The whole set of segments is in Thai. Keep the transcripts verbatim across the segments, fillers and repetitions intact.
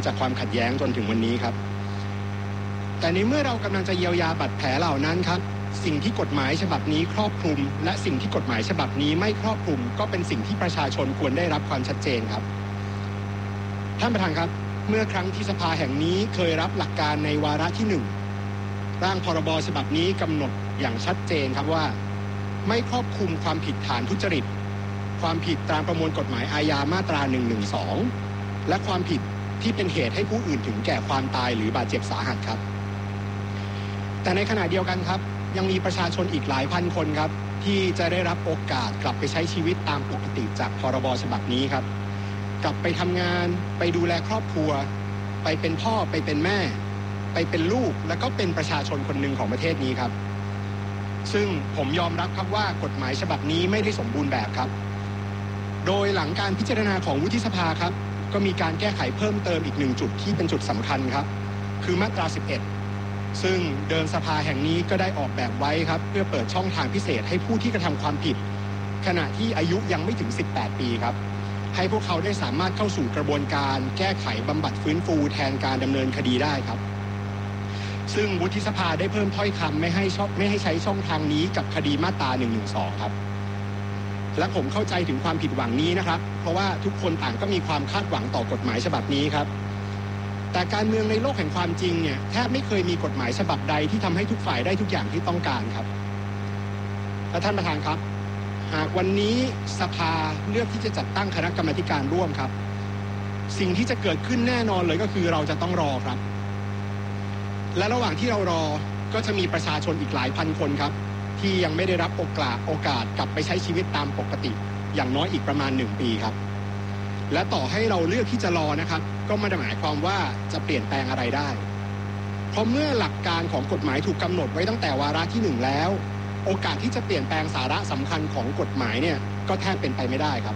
จากความขัดแย้งจนถึงวันนี้ครับแต่ในเมื่อเรากำลังจะเยียวยาบาดแผลเหล่านั้นครับสิ่งที่กฎหมายฉบับนี้ครอบคลุมและสิ่งที่กฎหมายฉบับนี้ไม่ครอบคลุมก็เป็นสิ่งที่ประชาชนควรได้รับความชัดเจนครับท่านประธานครับเมื่อครั้งที่สภาแห่งนี้เคยรับหลักการในวาระที่หนึ่งร่างพรบฉบับนี้กำหนดอย่างชัดเจนครับว่าไม่ครอบคลุมความผิดฐานทุจริตความผิดตามประมวลกฎหมายอาญามาตราหนึ่งหนึ่งสองและความผิดที่เป็นเหตุให้ผู้อื่นถึงแก่ความตายหรือบาดเจ็บสาหัสครับแต่ในขณะเดียวกันครับยังมีประชาชนอีกหลายพันคนครับที่จะได้รับโอกาสกลับไปใช้ชีวิตตามปกติจากพรบฉบับนี้ครับกลับไปทำงานไปดูแลครอบครัวไปเป็นพ่อไปเป็นแม่ไปเป็นลูกแล้วก็เป็นประชาชนคนหนึ่งของประเทศนี้ครับซึ่งผมยอมรับครับว่ากฎหมายฉบับนี้ไม่ได้สมบูรณ์แบบครับโดยหลังการพิจารณาของวุฒิสภาครับก็มีการแก้ไขเพิ่มเติมอีกหนึ่งจุดที่เป็นจุดสำคัญครับคือมาตราสิบเอ็ดซึ่งเดิมสภาแห่งนี้ก็ได้ออกแบบไว้ครับเพื่อเปิดช่องทางพิเศษให้ผู้ที่กระทำความผิดขณะที่อายุยังไม่ถึงสิบแปดปีครับให้พวกเขาได้สามารถเข้าสู่กระบวนการแก้ไขบำบัดฟื้นฟูแทนการดำเนินคดีได้ครับซึ่งวุฒิสภาได้เพิ่มถ้อยคำไม่ให้ชอบไม่ให้ใช้ช่องทางนี้กับคดีมาตราหนึ่งหนึ่งสองครับและผมเข้าใจถึงความผิดหวังนี้นะครับเพราะว่าทุกคนต่างก็มีความคาดหวังต่อกฎหมายฉบับนี้ครับแต่การเมืองในโลกแห่งความจริงเนี่ยแทบไม่เคยมีกฎหมายฉบับใดที่ทำให้ทุกฝ่ายได้ทุกอย่างที่ต้องการครับและท่านประธานครับหากวันนี้สภาเลือกที่จะจัดตั้งคณะกรรมาการร่วมครับสิ่งที่จะเกิดขึ้นแน่นอนเลยก็คือเราจะต้องรอครับและระหว่างที่เรารอก็จะมีประชาชนอีกหลายพันคนครับที่ยังไม่ได้รับโอกาสโอกาสกลับไปใช้ชีวิตตามปกติอย่างน้อยอีกประมาณหนึ่งปีครับและต่อให้เราเลือกที่จะรอนะครับก็ไม่ได้หมายความว่าจะเปลี่ยนแปลงอะไรได้เพราะเมื่อหลักการของกฎหมายถูกกำหนดไว้ตั้งแต่วาระที่หนึ่งแล้วโอกาสที่จะเปลี่ยนแปลงสาระสำคัญของกฎหมายเนี่ยก็แทบเป็นไปไม่ได้ครับ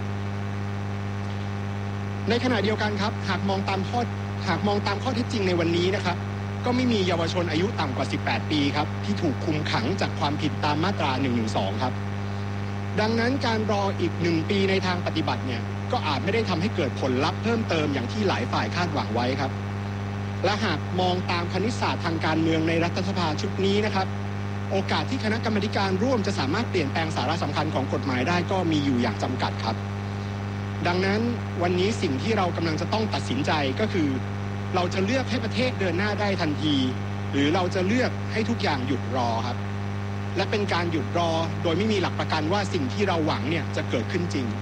ในขณะเดียวกันครับหากมองตามข้อหากมองตามข้อเท็จจริงในวันนี้นะครับก็ไม่มีเยาวชนอายุต่ำกว่าสิบแปดปีครับที่ถูกคุมขังจากความผิดตามมาตราหนึ่งหนึ่งสองครับดังนั้นการรออีกหนึ่งปีในทางปฏิบัติเนี่ยก็อาจไม่ได้ทำให้เกิดผลลัพธ์เพิ่มเติมอย่างที่หลายฝ่ายคาดหวังไว้ครับและหากมองตามคณิตศาสตร์ทางการเมืองในรัฐสภาชุดนี้นะครับโอกาสที่คณะกรรมการร่วมจะสามารถเปลี่ยนแปลงสาระสำคัญของกฎหมายได้ก็มีอยู่อย่างจำกัดครับดังนั้นวันนี้สิ่งที่เรากำลังจะต้องตัดสินใจก็คือเราจะเลือกให้ประเทศเดินหน้าได้ทันทีหรือเราจะเลือกให้ทุกอย่างหยุดรอครับและเป็นการหยุดรอโดยไม่มีหลักประกันว่าสิ่งที่เราหวังเนี่ยจะเกิดขึ้นจริง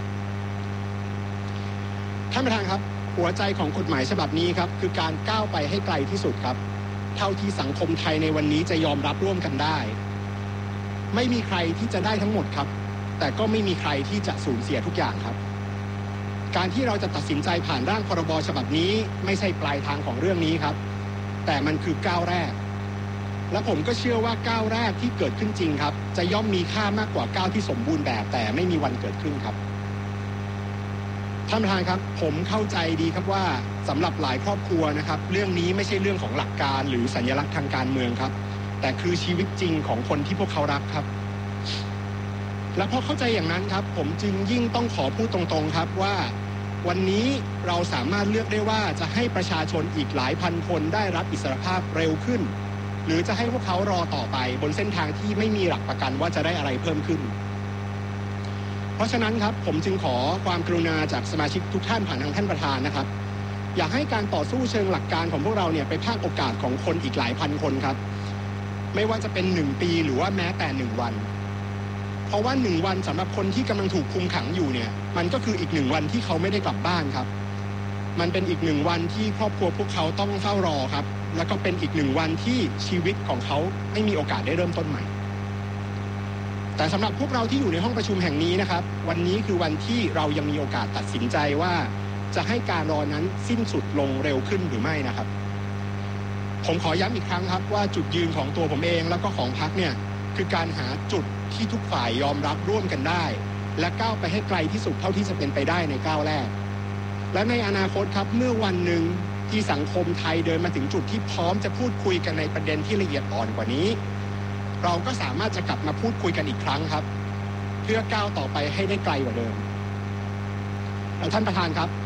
ท่านประธานครับหัวใจของกฎหมายฉบับนี้ครับคือการก้าวไปให้ไกลที่สุดครับเท่าที่สังคมไทยในวันนี้จะยอมรับร่วมกันได้ไม่มีใครที่จะได้ทั้งหมดครับแต่ก็ไม่มีใครที่จะสูญเสียทุกอย่างครับการที่เราจะตัดสินใจผ่านร่างพรบฉบับนี้ไม่ใช่ปลายทางของเรื่องนี้ครับแต่มันคือก้าวแรกและผมก็เชื่อว่าก้าวแรกที่เกิดขึ้นจริงครับจะย่อมมีค่ามากกว่าก้าวที่สมบูรณ์แบบแต่ไม่มีวันเกิดขึ้นครับท่านประธานครับผมเข้าใจดีครับว่าสำหรับหลายครอบครัวนะครับเรื่องนี้ไม่ใช่เรื่องของหลักการหรือสัญลักษณ์ทางการเมืองครับแต่คือชีวิตจริงของคนที่พวกเขารักครับและพอเข้าใจอย่างนั้นครับผมจึงยิ่งต้องขอพูดตรงๆครับว่าวันนี้เราสามารถเลือกได้ว่าจะให้ประชาชนอีกหลายพันคนได้รับอิสรภาพเร็วขึ้นหรือจะให้พวกเขารอต่อไปบนเส้นทางที่ไม่มีหลักประกันว่าจะได้อะไรเพิ่มขึ้นเพราะฉะนั้นครับผมจึงขอความกรุณาจากสมาชิกทุกท่านผ่านทางท่านประธานนะครับอยากให้การต่อสู้เชิงหลักการของพวกเราเนี่ยไปภาคโอกาสของคนอีกหลายพันคนครับไม่ว่าจะเป็นหนึ่งปีหรือว่าแม้แต่หนึ่งวันเพราะว่าหนึ่งวันสำหรับคนที่กำลังถูกคุมขังอยู่เนี่ยมันก็คืออีกหนึ่งวันที่เขาไม่ได้กลับบ้านครับมันเป็นอีกหนึ่งวันที่ครอบครัวพวกเขาต้องเฝ้ารอครับแล้วก็เป็นอีกหนึ่งวันที่ชีวิตของเขาไม่มีโอกาสได้เริ่มต้นใหม่แต่สำหรับพวกเราที่อยู่ในห้องประชุมแห่งนี้นะครับวันนี้คือวันที่เรายังมีโอกาสตัดสินใจว่าจะให้การรอนั้นสิ้นสุดลงเร็วขึ้นหรือไม่นะครับผมขอย้ำอีกครั้งครับว่าจุดยืนของตัวผมเองแล้วก็ของพรรคเนี่ยคือการหาจุดที่ทุกฝ่ายยอมรับร่วมกันได้และก้าวไปให้ไกลที่สุดเท่าที่จะเป็นไปได้ในก้าวแรกและในอนาคตครับเมื่อวันหนึ่งที่สังคมไทยเดินมาถึงจุดที่พร้อมจะพูดคุยกันในประเด็นที่ละเอียดอ่อนกว่านี้เราก็สามารถจะกลับมาพูดคุยกันอีกครั้งครับเพื่อก้าวต่อไปให้ได้ไกลกว่าเดิมแล้วท่านประธานครับ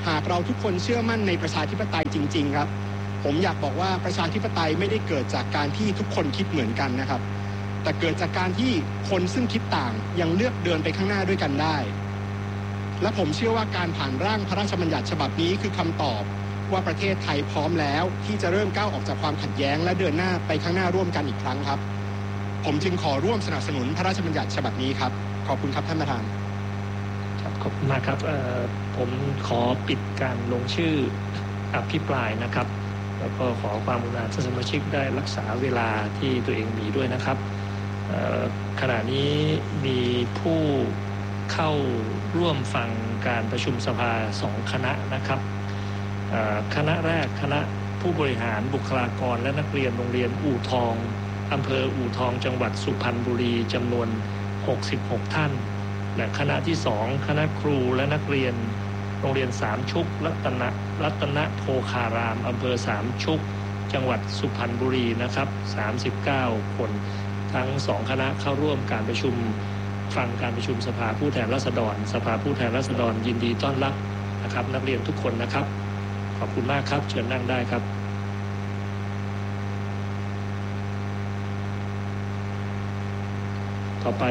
หากเราทุกคนเชื่อมั่นในประชาธิปไตยจริงๆครับผมอยากบอกว่าประชาธิปไตยไม่ได้เกิดจากการที่ทุกคนคิดเหมือนกันนะครับแต่เกิดจากการที่คนซึ่งคิดต่างยังเลือกเดินไปข้างหน้าด้วยกันได้และผมเชื่อว่าการผ่านร่างพระราชบัญญัติฉบับนี้คือคำตอบว่าประเทศไทยพร้อมแล้วที่จะเริ่มก้าวออกจากความขัดแย้งและเดินหน้าไปข้างหน้าร่วมกันอีกครั้งครับผมจึงขอร่วมสนับสนุนพระราชบัญญัติฉบับนี้ครับขอบคุณครับท่านประธานครับขอบคุณมากครับผมขอปิดการลงชื่ออภิปรายนะครับแล้วก็ขอความกรุณาท่านสมาชิกได้รักษาเวลาที่ตัวเองมีด้วยนะครับขณะนี้มีผู้เข้าร่วมฟังการประชุมสภาสองคณะนะครับคณะแรกคณะผู้บริหารบุคลากรและนักเรียนโรงเรียนอู่ทองอำเภออู่ทองจังหวัดสุพรรณบุรีจำนวนหกสิบหกท่านและคณะที่สองคณะครูและนักเรียนโรงเรียนสามชุกรัตนรัตนโภคารามอำเภอสามชุกจังหวัดสุพรรณบุรีนะครับสามสิบเก้าคนทั้งสองคณะเข้าร่วมการประชุมฟังการประชุมสภาผู้แทนราษฎรสภาผู้แทนราษฎรยินดีต้อนรับนะครับนักเรียนทุกคนนะครับขอบคุณมากครับเชิญนั่งได้ครับต่อไป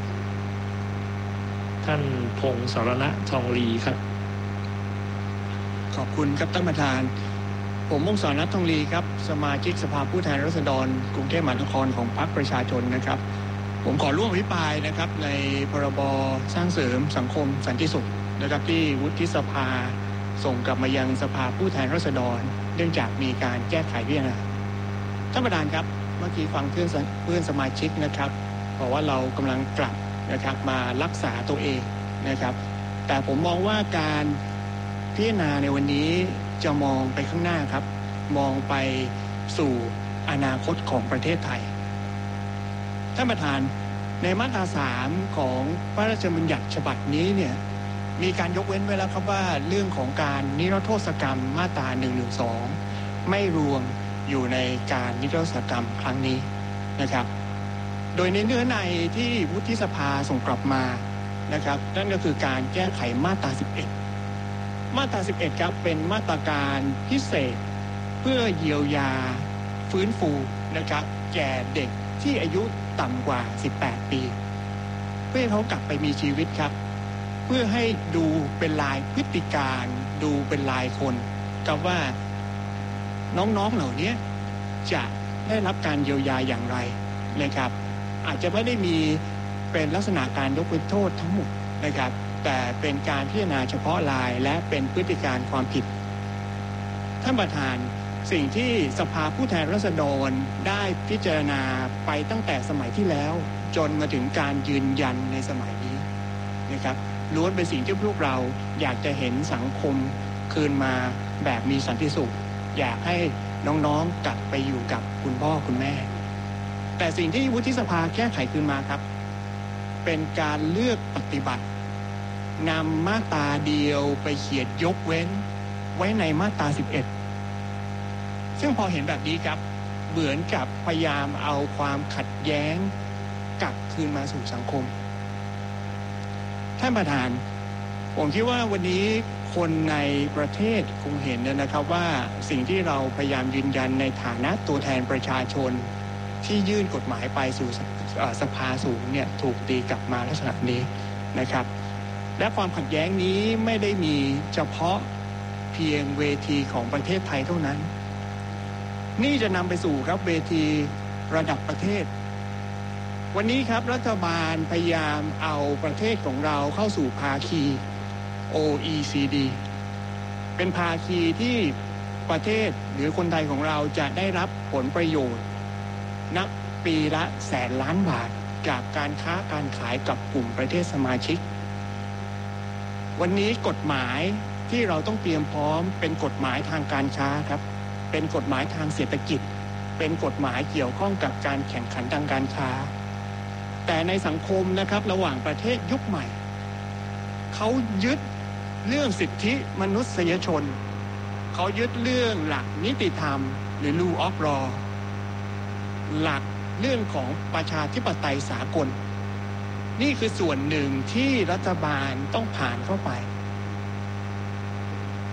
ท่านพงศ์สรณะทองลีครับขอบคุณครับท่านประธานผมพงศ์สรณะทองลีครับสมาชิกสภาผู้แทนราษฎรกรุงเทพมหานครของพรรคประชาชนนะครับผมขอร่วมอภิปรายนะครับในพรบสร้างเสริมสังคมสันติสุขนะครับที่วุฒิสภาส่งกลับมายังสภาผู้แทนราษฎรเนื่องจากมีการแก้ไขพิจารณาท่านประธานครับเมื่อกี้ฟังเพื่อนเพื่อนสมาชิกนะครับบอกว่าเรากำลังกลับนะครับมารักษาตัวเองนะครับแต่ผมมองว่าการพิจารณาในวันนี้จะมองไปข้างหน้าครับมองไปสู่อนาคตของประเทศไทยท่านประธานในมาตราสามของพระราชบัญญัติฉบับนี้เนี่ยมีการยกเว้นไว้แล้วครับว่าเรื่องของการนิรโทษกรรมมาตราหนึ่งหนึ่งสองไม่รวมอยู่ในการนิรโทษกรรมครั้งนี้นะครับโดยในเนื้อในที่วุฒิสภาส่งกลับมานะครับนั่นก็คือการแก้ไขมาตราสิบเอ็ดมาตราสิบเอ็ดครับเป็นมาตรการพิเศษเพื่อเยียวยาฟื้นฟูนะครับแก่เด็กที่อายุต่ำกว่าสิบแปดปีเพื่อให้เขากลับไปมีชีวิตครับเพื่อให้ดูเป็นลายพฤติการดูเป็นลายคนกับว่าน้องๆเหล่านี้จะได้รับการเยียวยาอย่างไรนะครับอาจจะไม่ได้มีเป็นลักษณะการยกเว้นโทษทั้งหมดนะครับแต่เป็นการพิจารณาเฉพาะรายและเป็นพฤติการความผิดท่านประธานสิ่งที่สภาผู้แทนราษฎรได้พิจารณาไปตั้งแต่สมัยที่แล้วจนมาถึงการยืนยันในสมัยนี้นะครับล้วนเป็นสิ่งที่พวกเราอยากจะเห็นสังคมคืนมาแบบมีสันติสุขอยากให้น้องๆกลับไปอยู่กับคุณพ่อคุณแม่แต่สิ่งที่วุฒิสภาแก้ไขคืนมาครับเป็นการเลือกปฏิบัตินำมาตราเดียวไปเขียนยกเว้นไว้ในมาตราสิบเอ็ดซึ่งพอเห็นแบบนี้ครับเหมือนกับพยายามเอาความขัดแย้งกลับคืนมาสู่สังคมท่านประธานผมคิดว่าวันนี้คนในประเทศคงเห็นนะครับว่าสิ่งที่เราพยายามยืนยันในฐานะตัวแทนประชาชนที่ยื่นกฎหมายไปสู่สภาสูงเนี่ยถูกตีกลับมาลักษณะนี้นะครับและความขัดแย้งนี้ไม่ได้มีเฉพาะเพียงเวทีของประเทศไทยเท่านั้นนี่จะนำไปสู่ครับเวทีระดับประเทศวันนี้ครับรัฐบาลพยายามเอาประเทศของเราเข้าสู่ภาคี โอ อี ซี ดี เป็นภาคีที่ประเทศหรือคนไทยของเราจะได้รับผลประโยชน์นับปีละแสนล้านบาทจากการค้าการขายกับกลุ่มประเทศสมาชิกวันนี้กฎหมายที่เราต้องเตรียมพร้อมเป็นกฎหมายทางการค้าครับเป็นกฎหมายทางเศรษฐกิจเป็นกฎหมายเกี่ยวข้องกับการแข่งขันทางการค้าแต่ในสังคมนะครับระหว่างประเทศยุคใหม่เขายึดเรื่องสิทธิมนุษยชนเขายึดเรื่องหลักนิติธรรมหรือ rule of law หลักเรื่องของประชาธิปไตยสากลนี่คือส่วนหนึ่งที่รัฐบาลต้องผ่านเข้าไป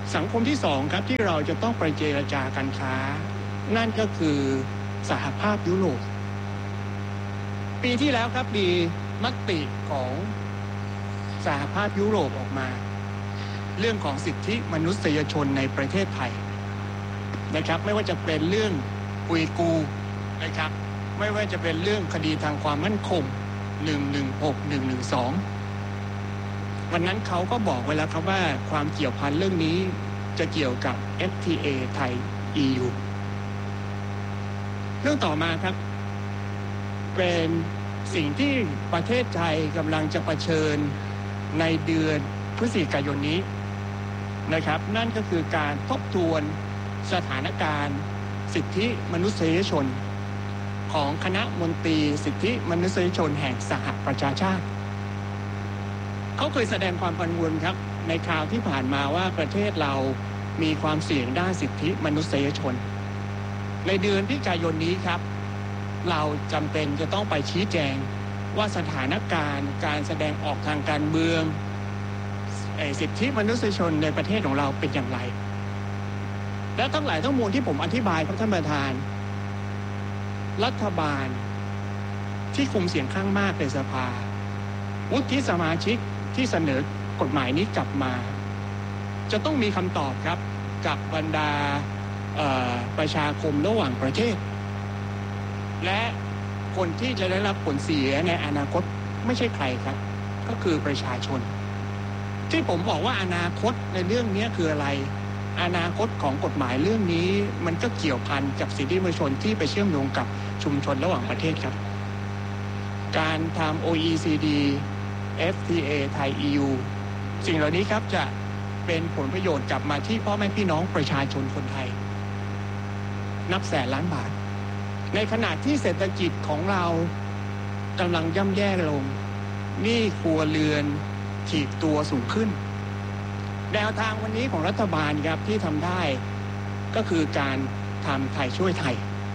สังคมที่สองครับที่เราจะต้องไปเจรจาการค้านั่นก็คือสหภาพยุโรปปีที่แล้วครับมีมติของสหภาพยุโรปออกมาเรื่องของสิทธิมนุษยชนในประเทศไทยนะครับไม่ว่าจะเป็นเรื่องอุยกูร์นะครับไม่ว่าจะเป็นเรื่องคดีทางความมั่นคงหนึ่งหนึ่งหก หนึ่งหนึ่งสองวันนั้นเขาก็บอกไว้แล้วครับว่าความเกี่ยวพันเรื่องนี้จะเกี่ยวกับ เอฟ ที เอ ไทย อี ยู เรื่องต่อมาครับเป็นสิ่งที่ประเทศไทยกำลังจะเผชิญในเดือนพฤศจิกายนนี้นะครับนั่นก็คือการทบทวนสถานการณ์สิทธิมนุษยชนของคณะมนตรีสิทธิมนุษยชนแห่งสหประชาชาติเขาเคยแสดงความกังวลครับในคราวที่ผ่านมาว่าประเทศเรามีความเสี่ยงด้านสิทธิมนุษยชนในเดือนพฤศจิกายนนี้ครับเราจำเป็นจะต้องไปชี้แจงว่าสถานการณ์การแสดงออกทางการเมืองสิทธิมนุษยชนในประเทศของเราเป็นอย่างไรและทั้งหลายทั้งมวลที่ผมอธิบายครับท่านประธานรัฐบาลที่คุมเสียงข้างมากในสภาวุฒิสมาชิกที่เสนอกฎหมายนี้กลับมาจะต้องมีคำตอบครับกับบรรดาประชาคมระหว่างประเทศและคนที่จะได้รับผลเสียในอนาคตไม่ใช่ใครครับก็คือประชาชนที่ผมบอกว่าอนาคตในเรื่องนี้คืออะไรอนาคตของกฎหมายเรื่องนี้มันก็เกี่ยวพันกับสิทธิมนุษยชนที่ไปเชื่อมโยงกับชุมชนระหว่างประเทศครับการทำ โอ อี ซี ดี เอฟ ที เอ ไทย อี ยู สิ่งเหล่านี้ครับจะเป็นผลประโยชน์กลับมาที่พ่อแม่พี่น้องประชาชนคนไทยนับแสนล้านบาทในขณะที่เศรษฐกิจของเรากำลังย่ำแย่ลงหนี้ครัวเรือนถีบตัวสูงขึ้นแนวทางวันนี้ของรัฐบาลครับที่ทำได้ก็คือการทำไทยช่วยไทย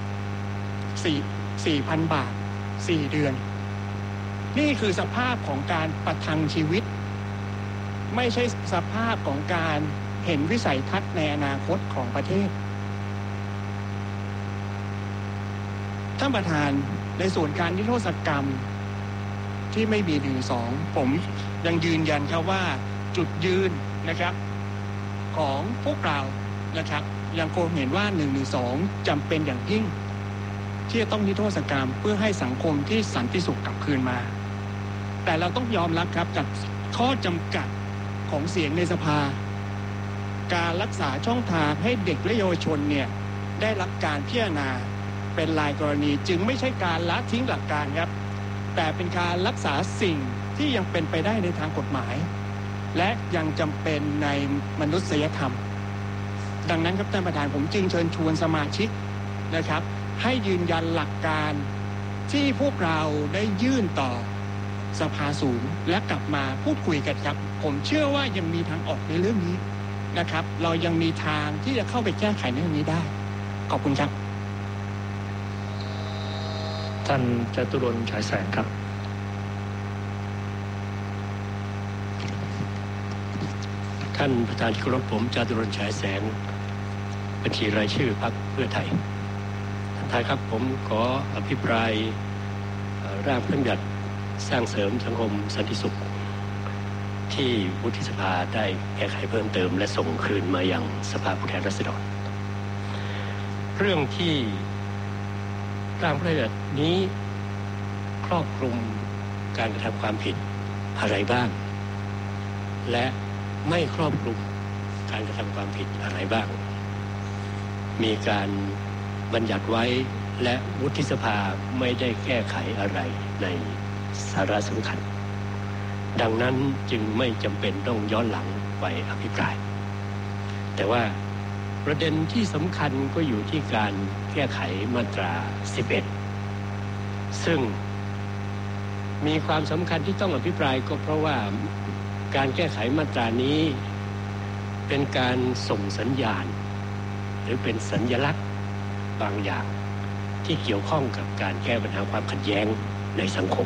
สี่พันบาทสี่เดือนนี่คือสภาพของการประทังชีวิตไม่ใช่สภาพของการเห็นวิสัยทัศน์ในอนาคตของประเทศท่านประธานในส่วนการนิรโทษกรรมที่ไม่มีหนึ่งสองผมยังยืนยันครับว่าจุดยืนนะครับของพวกเรานะครับยังคงเห็นว่าหนึ่งหนึ่งสองจำเป็นอย่างยิ่งที่จะต้องนิรโทษกรรมเพื่อให้สังคมที่สันติสุขกลับคืนมาแต่เราต้องยอมรับครับกับข้อจำกัดของเสียงในสภาการรักษาช่องทางให้เด็กและเยาวชนเนี่ยได้รับการพิจารณาเป็นรายกรณีจึงไม่ใช่การละทิ้งหลักการครับแต่เป็นการรักษาสิ่งที่ยังเป็นไปได้ในทางกฎหมายและยังจำเป็นในมนุษยธรรมดังนั้นครับท่านประธานผมจึงเชิญชวนสมาชิกนะครับให้ยืนยันหลักการที่พวกเราได้ยื่นต่อสภาสูงและกลับมาพูดคุยกันครับผมเชื่อว่ายังมีทางออกในเรื่องนี้นะครับเรายังมีทางที่จะเข้าไปแก้ไขในเรื่องนี้ได้ขอบคุณครับท่านจตุรนต์ฉายแสงครับท่านประธานที่เคารพผมจตุรนต์ฉายแสงบัญชีรายชื่อพรรคเพื่อไทยท่านประธานครับผมขออภิปรายร่างพระราชบัญญัติสร้างเสริมสังคมสันติสุขที่วุฒิสภาได้แก้ไขเพิ่มเติมและส่งคืนมายังสภาผู้แทนราษฎรเรื่องที่ร่างพระราชบัญญัตินี้ครอบคลุมการกระทำความผิดอะไรบ้างและไม่ครอบคลุมการกระทำความผิดอะไรบ้างมีการบัญญัติไว้และวุฒิสภาไม่ได้แก้ไขอะไรในสาระสำคัญดังนั้นจึงไม่จำเป็นต้องย้อนหลังไปอภิปรายแต่ว่าประเด็นที่สำคัญก็อยู่ที่การแก้ไขมาตราสิบเอ็ดซึ่งมีความสำคัญที่ต้องอภิปรายก็เพราะว่าการแก้ไขมาตรานี้เป็นการส่งสัญญาณหรือเป็นสัญลักษณ์บางอย่างที่เกี่ยวข้องกับการแก้ปัญหาความขัดแย้งในสังคม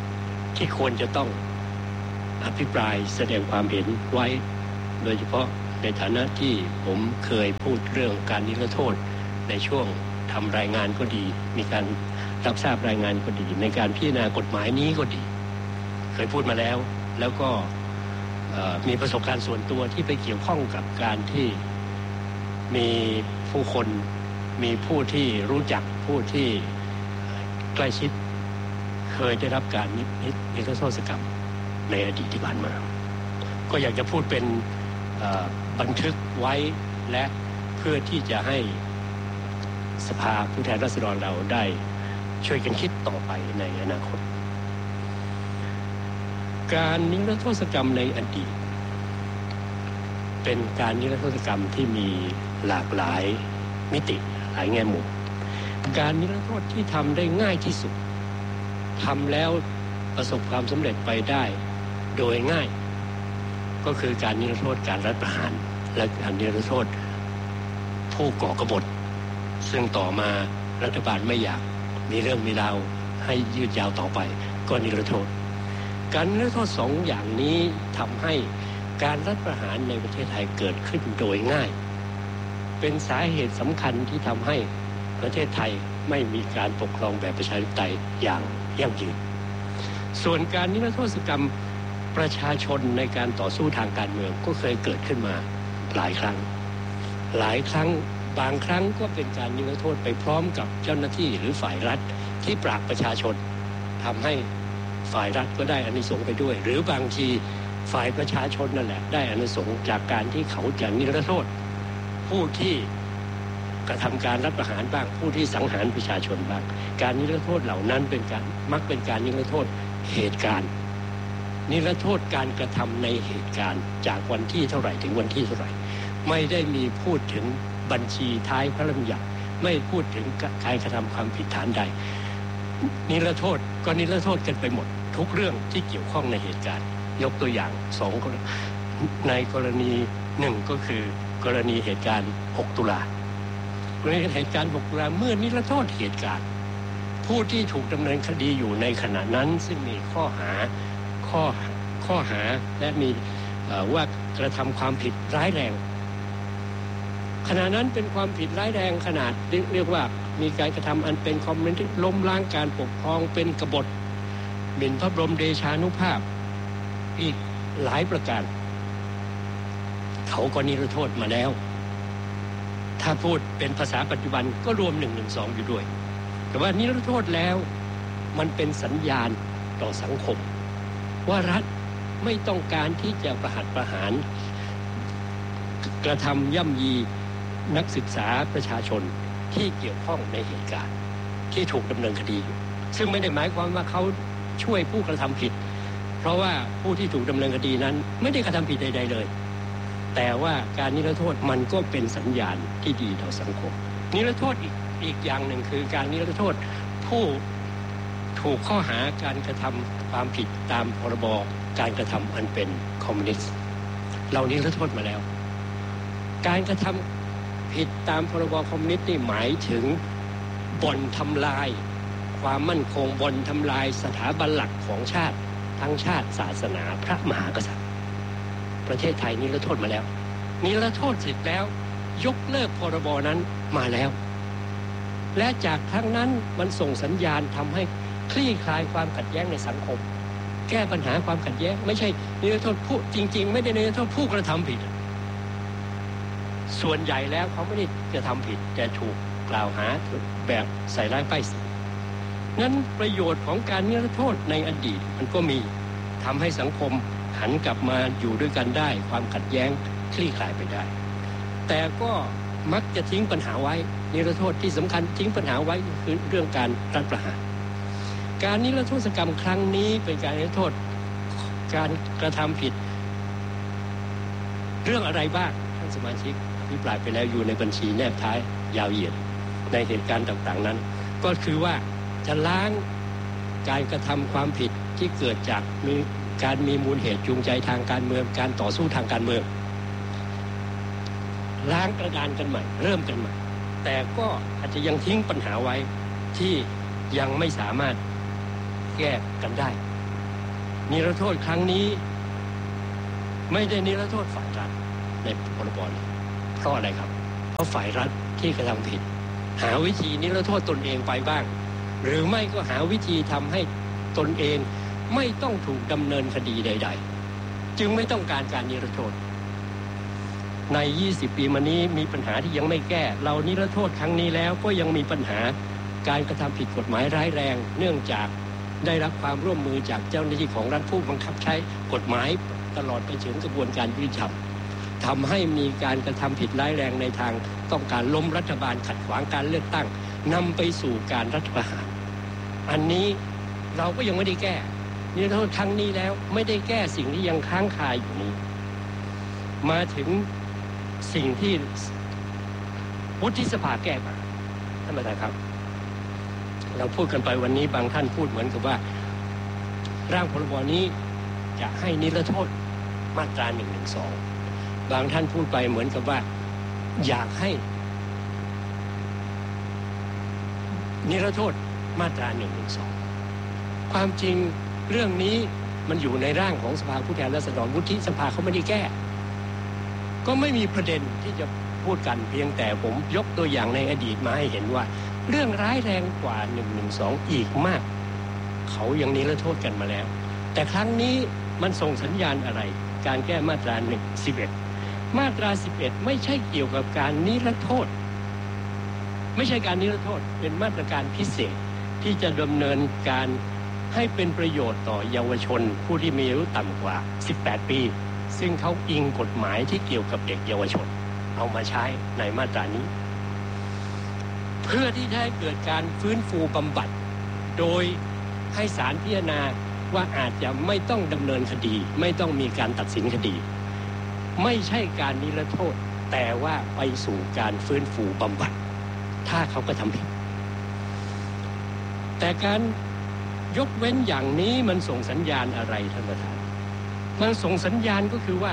ที่ควรจะต้องอภิปรายแสดงความเห็นไว้โดยเฉพาะในฐานะที่ผมเคยพูดเรื่องการนิรโทษในช่วงทำรายงานก็ดีมีการรับทราบรายงานก็ดีในการพิจารณากฎหมายนี้ก็ดีเคยพูดมาแล้วแล้วก็มีประสบการณ์ส่วนตัวที่ไปเกี่ยวข้องกับการที่มีผู้คนมีผู้ที่รู้จักผู้ที่ใกล้ชิดเคยได้รับการนิรโทษกรรมในอดีตที่ผ่านมาก็อยากจะพูดเป็นบันทึกไว้และเพื่อที่จะให้สภาผู้แทนราษฎรเราได้ช่วยกันคิดต่อไปในอนาคตการนิรโทษกรรมในอดีตเป็นการนิรโทษกรรมที่มีหลากหลายมิติหลายแง่มุมการนิรโทษที่ทำได้ง่ายที่สุดทำแล้วประสบความสำเร็จไปได้โดยง่ายก็คือการนิรโทษการรัฐประหารและการนิรโทษผู้ก่อกบฏซึ่งต่อมารัฐบาลไม่อยากมีเรื่องมีราวให้ยืดยาวต่อไปก็นิรโทษการนิรโทษสองอย่างนี้ทำให้การรัฐประหารในประเทศไทยเกิดขึ้นโดยง่ายเป็นสาเหตุสำคัญที่ทำให้ประเทศไทยไม่มีการปกครองแบบประชาธิปไตยอย่างยั่งยืนส่วนการนิรโทษกรรมประชาชนในการต่อสู้ทางการเมืองก็เคยเกิดขึ้นมาหลายครั้งหลายครั้งบางครั้งก็เป็นการนิรโทษไปพร้อมกับเจ้าหน้าที่หรือฝ่ายรัฐที่ปราบประชาชนทำให้ฝ่ายรัฐก็ได้อานิสงส์ไปด้วยหรือบางทีฝ่ายประชาชนนั่นแหละได้อานิสงส์จากการที่เขาจะนิรโทษผู้ที่กระทำการรัฐประหารบ้างผู้ที่สังหารประชาชนบ้างการนิรโทษเหล่านั้นเป็นการมักเป็นการนิรโทษเหตุการณ์นิรโทษการกระทำในเหตุการณ์จากวันที่เท่าไหร่ถึงวันที่เท่าไหร่ไม่ได้มีพูดถึงบัญชีท้ายพระราชบัญญัติไม่พูดถึงการกระทำความผิดฐานใดนิรโทษก็นิรโทษกันไปหมดทุกเรื่องที่เกี่ยวข้องในเหตุการณ์ยกตัวอย่างสองในกรณีหนึ่งก็คือกรณีเหตุการณ์หกตุลากรณีเหตุการณ์หกตุลาเมื่อนิรโทษเหตุการณ์ผู้ที่ถูกดำเนินคดีอยู่ในขณะนั้นซึ่งมีข้อหาข้อข้อหาและมีว่ากระทำความผิดร้ายแรงขณะนั้นเป็นความผิดร้ายแรงขนาดเรียกว่ามีการกระทำอันเป็นคอมมิวนิสต์ล้มล้างการปกครองเป็นกบฏหมิ่นพระบรมเดชานุภาพอีกหลายประการเขาก็นิรโทษมาแล้วถ้าพูดเป็นภาษาปัจจุบันก็รวมหนึ่งหนึ่งสองอยู่ด้วยแต่ว่านิรโทษแล้วมันเป็นสัญญาณต่อสังคมว่ารัฐไม่ต้องการที่จะประหัตประหารกระทำย่ำยีนักศึกษาประชาชนที่เกี่ยวข้องในเหตุการณ์ที่ถูกดำเนินคดีอยู่ซึ่งไม่ได้หมายความว่าเขาช่วยผู้กระทำผิดเพราะว่าผู้ที่ถูกดำเนินคดีนั้นไม่ได้กระทำผิดใดๆเลยแต่ว่าการนิรโทษมันก็เป็นสัญญาณที่ดีต่อสังคมนิรโทษอีกอีกอย่างหนึ่งคือการนิรโทษผู้ถูกข้อหาการกระทำความผิดตามพรบการกระทำอันเป็นคอมมิวนิสต์เรานิรโทษมาแล้วการกระทำผิดตามพรบคอมมิวนิสต์นี่หมายถึงบ่อนทำลายความมั่นคงบ่อนทำลายสถาบันหลักของชาติทั้งชาติศาสนาพระมหากษัตริย์ประเทศไทยนิรโทษมาแล้วนิรโทษเสร็จแล้วยกเลิกพรบนั้นมาแล้วและจากทั้งนั้นมันส่งสัญญาณทำให้คลี่คลายความขัดแย้งในสังคมแก้ปัญหาความขัดแย้งไม่ใช่นิรโทษผู้จริงๆไม่ได้นิรโทษผู้กระทำผิดส่วนใหญ่แล้วเขาไม่ได้กระทำผิดแต่ถูกกล่าวหาแบบใส่ร้ายป้ายสีนั้นประโยชน์ของการนิรโทษในอดีตมันก็มีทำให้สังคมหันกลับมาอยู่ด้วยกันได้ความขัดแย้งคลี่คลายไปได้แต่ก็มักจะทิ้งปัญหาไว้นิรโทษที่สำคัญทิ้งปัญหาไว้คือเรื่องการรัฐประหารการนิรโทษกรรมครั้งนี้เป็นการนิรโทษการกระทำผิดเรื่องอะไรบ้างท่านสมาชิกอภิปรายไปแล้วอยู่ในบัญชีแนบท้ายยาวเหยียดในเหตุการณ์ต่างๆนั้นก็คือว่าจะล้างการกระทำความผิดที่เกิดจากมีการมีมูลเหตุจูงใจทางการเมืองการต่อสู้ทางการเมืองล้างกระดานกันใหม่เริ่มกันใหม่แต่ก็อาจจะยังทิ้งปัญหาไว้ที่ยังไม่สามารถแก้กันได้นิรโทษครั้งนี้ไม่ได้นิรโทษฝ่ายรัฐในพรบนี้เพราะอะไรครับเพราะฝ่ายรัฐที่กระทำผิดหาวิธีนิรโทษตนเองไปบ้างหรือไม่ก็หาวิธีทำให้ตนเองไม่ต้องถูกดำเนินคดีใดๆจึงไม่ต้องการการนิรโทษในยี่สิบปีมานี้มีปัญหาที่ยังไม่แก้เรานิรโทษครั้งนี้แล้วก็ยังมีปัญหาการกระทำผิดกฎหมายร้ายแรงเนื่องจากได้รับความร่วมมือจากเจ้าหน้าที่ของรัฐผู้บังคับใช้กฎหมายตลอดไปถึงกระบวนการยุติธรรมทำให้มีการกระทำผิดร้ายแรงในทางต้องการล้มรัฐบาลขัดขวางการเลือกตั้งนำไปสู่การรัฐประหารอันนี้เราก็ยังไม่ได้แก้นิรโทษครั้งนี้แล้วไม่ได้แก้สิ่งที่ยังค้างคาอยู่นี้มาถึงสิ่งที่วุฒิสภาแก้มาท่านประธานครับเราพูดกันไปวันนี้บางท่านพูดเหมือนกับว่าร่างพรบนี้จะให้นิรโทษมาตราหนึ่งหนึ่งสองบางท่านพูดไปเหมือนกับว่าอยากให้นิรโทษมาตราหนึ่งหนึ่งสองความจริงเรื่องนี้มันอยู่ในร่างของสภาผู้แทนราษฎรวุฒิสภาเขาไม่ได้แก้ก็ไม่มีประเด็นที่จะพูดกันเพียงแต่ผมยกตัวอย่างในอดีตมาให้เห็นว่าเรื่องร้ายแรงกว่าหนึ่งหนึ่งสองอีกมากเขายังนิรโทษกันมาแล้วแต่ครั้งนี้มันส่งสัญญาณอะไรการแก้มาตราหนึ่งสิบเอ็ดมาตราสิบเอ็ดไม่ใช่เกี่ยวกับการนิรโทษไม่ใช่การนิรโทษเป็นมาตรการพิเศษที่จะดำเนินการให้เป็นประโยชน์ต่อเยาวชนผู้ที่มีอายุต่ำกว่าสิบแปดปีซึ่งเขาอิงกฎหมายที่เกี่ยวกับเด็กเยาวชนเอามาใช้ในมาตรานี้เพื่อที่จะให้เกิดการฟื้นฟูบำบัดโดยให้ศาลพิจารณาว่าอาจจะไม่ต้องดำเนินคดีไม่ต้องมีการตัดสินคดีไม่ใช่การนิรโทษแต่ว่าไปสู่การฟื้นฟูบำบัดถ้าเขาก็ทำผิดแต่การยกเว้นอย่างนี้มันส่งสัญญาณอะไรท่านประธานมันส่งสัญญาณก็คือว่า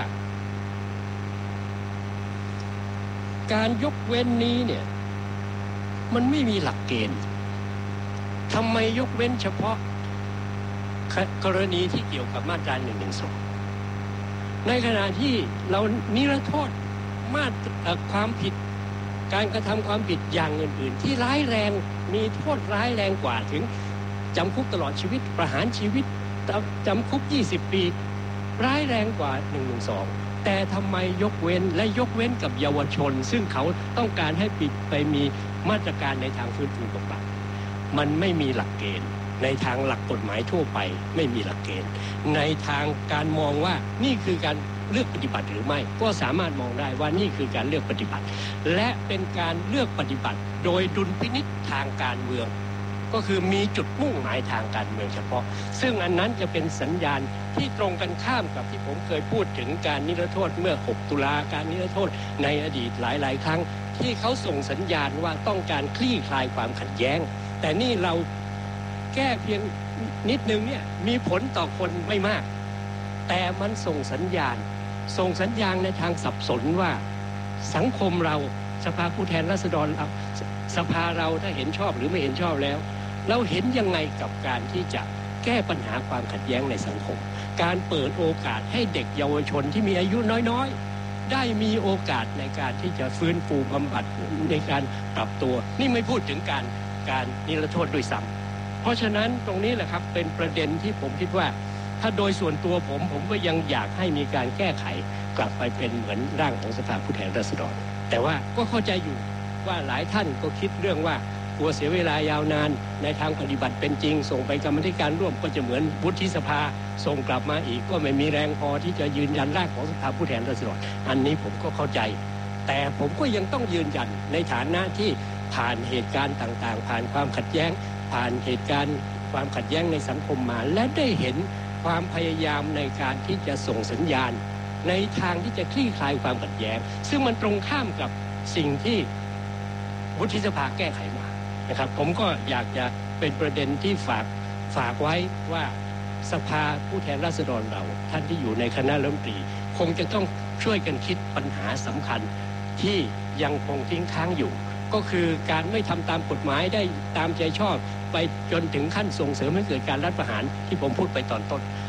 การยกเว้นนี้เนี่ยมันไม่มีหลักเกณฑ์ทำไมยกเว้นเฉพาะกรณีที่เกี่ยวกับมาตราหนึ่งหนึ่งสองในขณะที่เรานิรโทษมาตราความผิดการกระทำความผิดอย่างอื่นๆที่ร้ายแรงมีโทษร้ายแรงกว่าถึงจำคุกตลอดชีวิตประหารชีวิตจำคุกยี่สิบปีร้ายแรงกว่าหนึ่งหนึ่งสองแต่ทำไมยกเว้นและยกเว้นกับเยาวชนซึ่งเขาต้องการให้ปิดไปมีมาตรการในทางฟื้นฟูบำบัดมันไม่มีหลักเกณฑ์ในทางหลักกฎหมายทั่วไปไม่มีหลักเกณฑ์ในทางการมองว่านี่คือการเลือกปฏิบัติหรือไม่ก็สามารถมองได้ว่านี่คือการเลือกปฏิบัติและเป็นการเลือกปฏิบัติโดยดุลพินิจทางการเมืองก็คือมีจุดมุ่งหมายทางการเมืองเฉพาะซึ่งอันนั้นจะเป็นสัญญาณที่ตรงกันข้ามกับที่ผมเคยพูดถึงการนิรโทษเมื่อหกตุลาการนิรโทษในอดีตหลายๆครั้งที่เขาส่งสัญญาณว่าต้องการคลี่คลายความขัดแย้งแต่นี่เราแก้เพียงนิดนึงเนี่ยมีผลต่อคนไม่มากแต่มันส่งสัญญาณส่งสัญญาณในทางสับสนว่าสังคมเราสภาผู้แทนราษฎรเราสภาเราถ้าเห็นชอบหรือไม่เห็นชอบแล้วเราเห็นยังไงกับการที่จะแก้ปัญหาความขัดแย้งในสังคมการเปิดโอกาสให้เด็กเยาวชนที่มีอายุน้อยๆได้มีโอกาสในการที่จะฟื้นฟูบำบัดในการปรับตัวนี่ไม่พูดถึงการการนิรโทษด้วยซ้ำเพราะฉะนั้นตรงนี้แหละครับเป็นประเด็นที่ผมคิดว่าถ้าโดยส่วนตัวผมผมก็ยังอยากให้มีการแก้ไขกลับไปเป็นเหมือนร่างของสภาผู้แทนราษฎรแต่ว่าก็เข้าใจอยู่ว่าหลายท่านก็คิดเรื่องว่ากลัวเสียเวลายาวนานในทางปฏิบัติเป็นจริงส่งไปกรรมธิการร่วมก็จะเหมือนวุฒิสภาส่งกลับมาอีกก็ไม่มีแรงพอที่จะยืนยันร่างของสภาผู้แทนราษฎรอันนี้ผมก็เข้าใจแต่ผมก็ยังต้องยืนยันในฐานะที่ผ่านเหตุการณ์ต่างๆผ่านความขัดแย้งผ่านเหตุการณ์ความขัดแย้งในสังคมมาและได้เห็นความพยายามในการที่จะส่งสัญญาณในทางที่จะคลี่คลายความขัดแย้งซึ่งมันตรงข้ามกับสิ่งที่วุฒิสภาแก้ไขมานะครับผมก็อยากจะเป็นประเด็นที่ฝากฝากไว้ว่าสภาผู้แทนราษฎรเราท่านที่อยู่ในคณะรัฐมนตรีคงจะต้องช่วยกันคิดปัญหาสำคัญที่ยังคงทิ้งค้างอยู่ก็คือการไม่ทำตามกฎหมายได้ตามใจชอบไปจนถึงขั้นส่งเสริมให้เกิดการรัฐประหารที่ผมพูดไปตอนต้น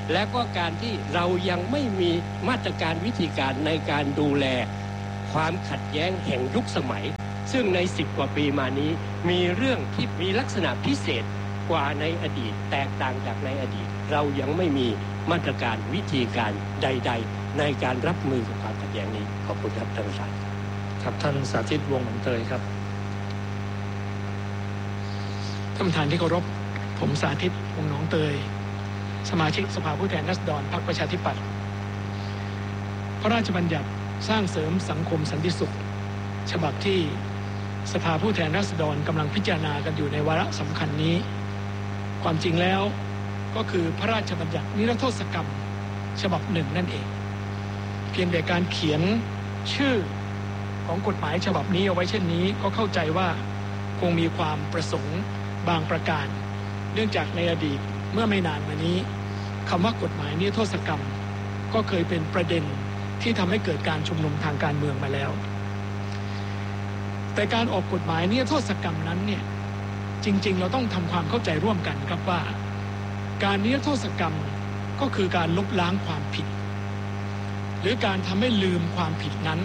และก็การที่เรายังไม่มีมาตรการวิธีการในการดูแลความขัดแย้งแห่งยุคสมัยซึ่งในสิบกว่าปีมานี้มีเรื่องที่มีลักษณะพิเศษกว่าในอดีตแตกต่างจากในอดีตเรายังไม่มีมาตรการวิธีการใดๆในการรับมือกับความขัดแย้งนี้ขอบคุณครับท่านประธานครับท่านสาธิตวงศ์หนองเตยครับท่านประธานที่เคารพผมสาธิตวงศ์หนองเตยสมาชิกสภาผู้แทนราษฎรพรรคประชาธิปัตย์พระราชบัญญัติสร้างเสริมสังคมสันติสุขฉบับที่สภาผู้แทนราษฎรกำลังพิจารณากันอยู่ในวาระสำคัญนี้ความจริงแล้วก็คือพระราชบัญญัตินิรโทษกรรมฉบับหนึ่งนั่นเองเพียงแต่การเขียนชื่อของกฎหมายฉบับนี้เอาไว้เช่นนี้ก็เข้าใจว่าคงมีความประสงค์บางประการเนื่องจากในอดีตเมื่อไม่นานมานี้คำว่ากฎหมายนิรโทษกรรมก็เคยเป็นประเด็นที่ทำให้เกิดการชุมนุมทางการเมืองมาแล้วแต่การออกกฎหมายนิรโทษกรรมนั้นเนี่ยจริงๆเราต้องทำความเข้าใจร่วมกันครับว่าการนิรโทษกรรมก็คือการลบล้างความผิดหรือการทำให้ลืมความผิดนั้น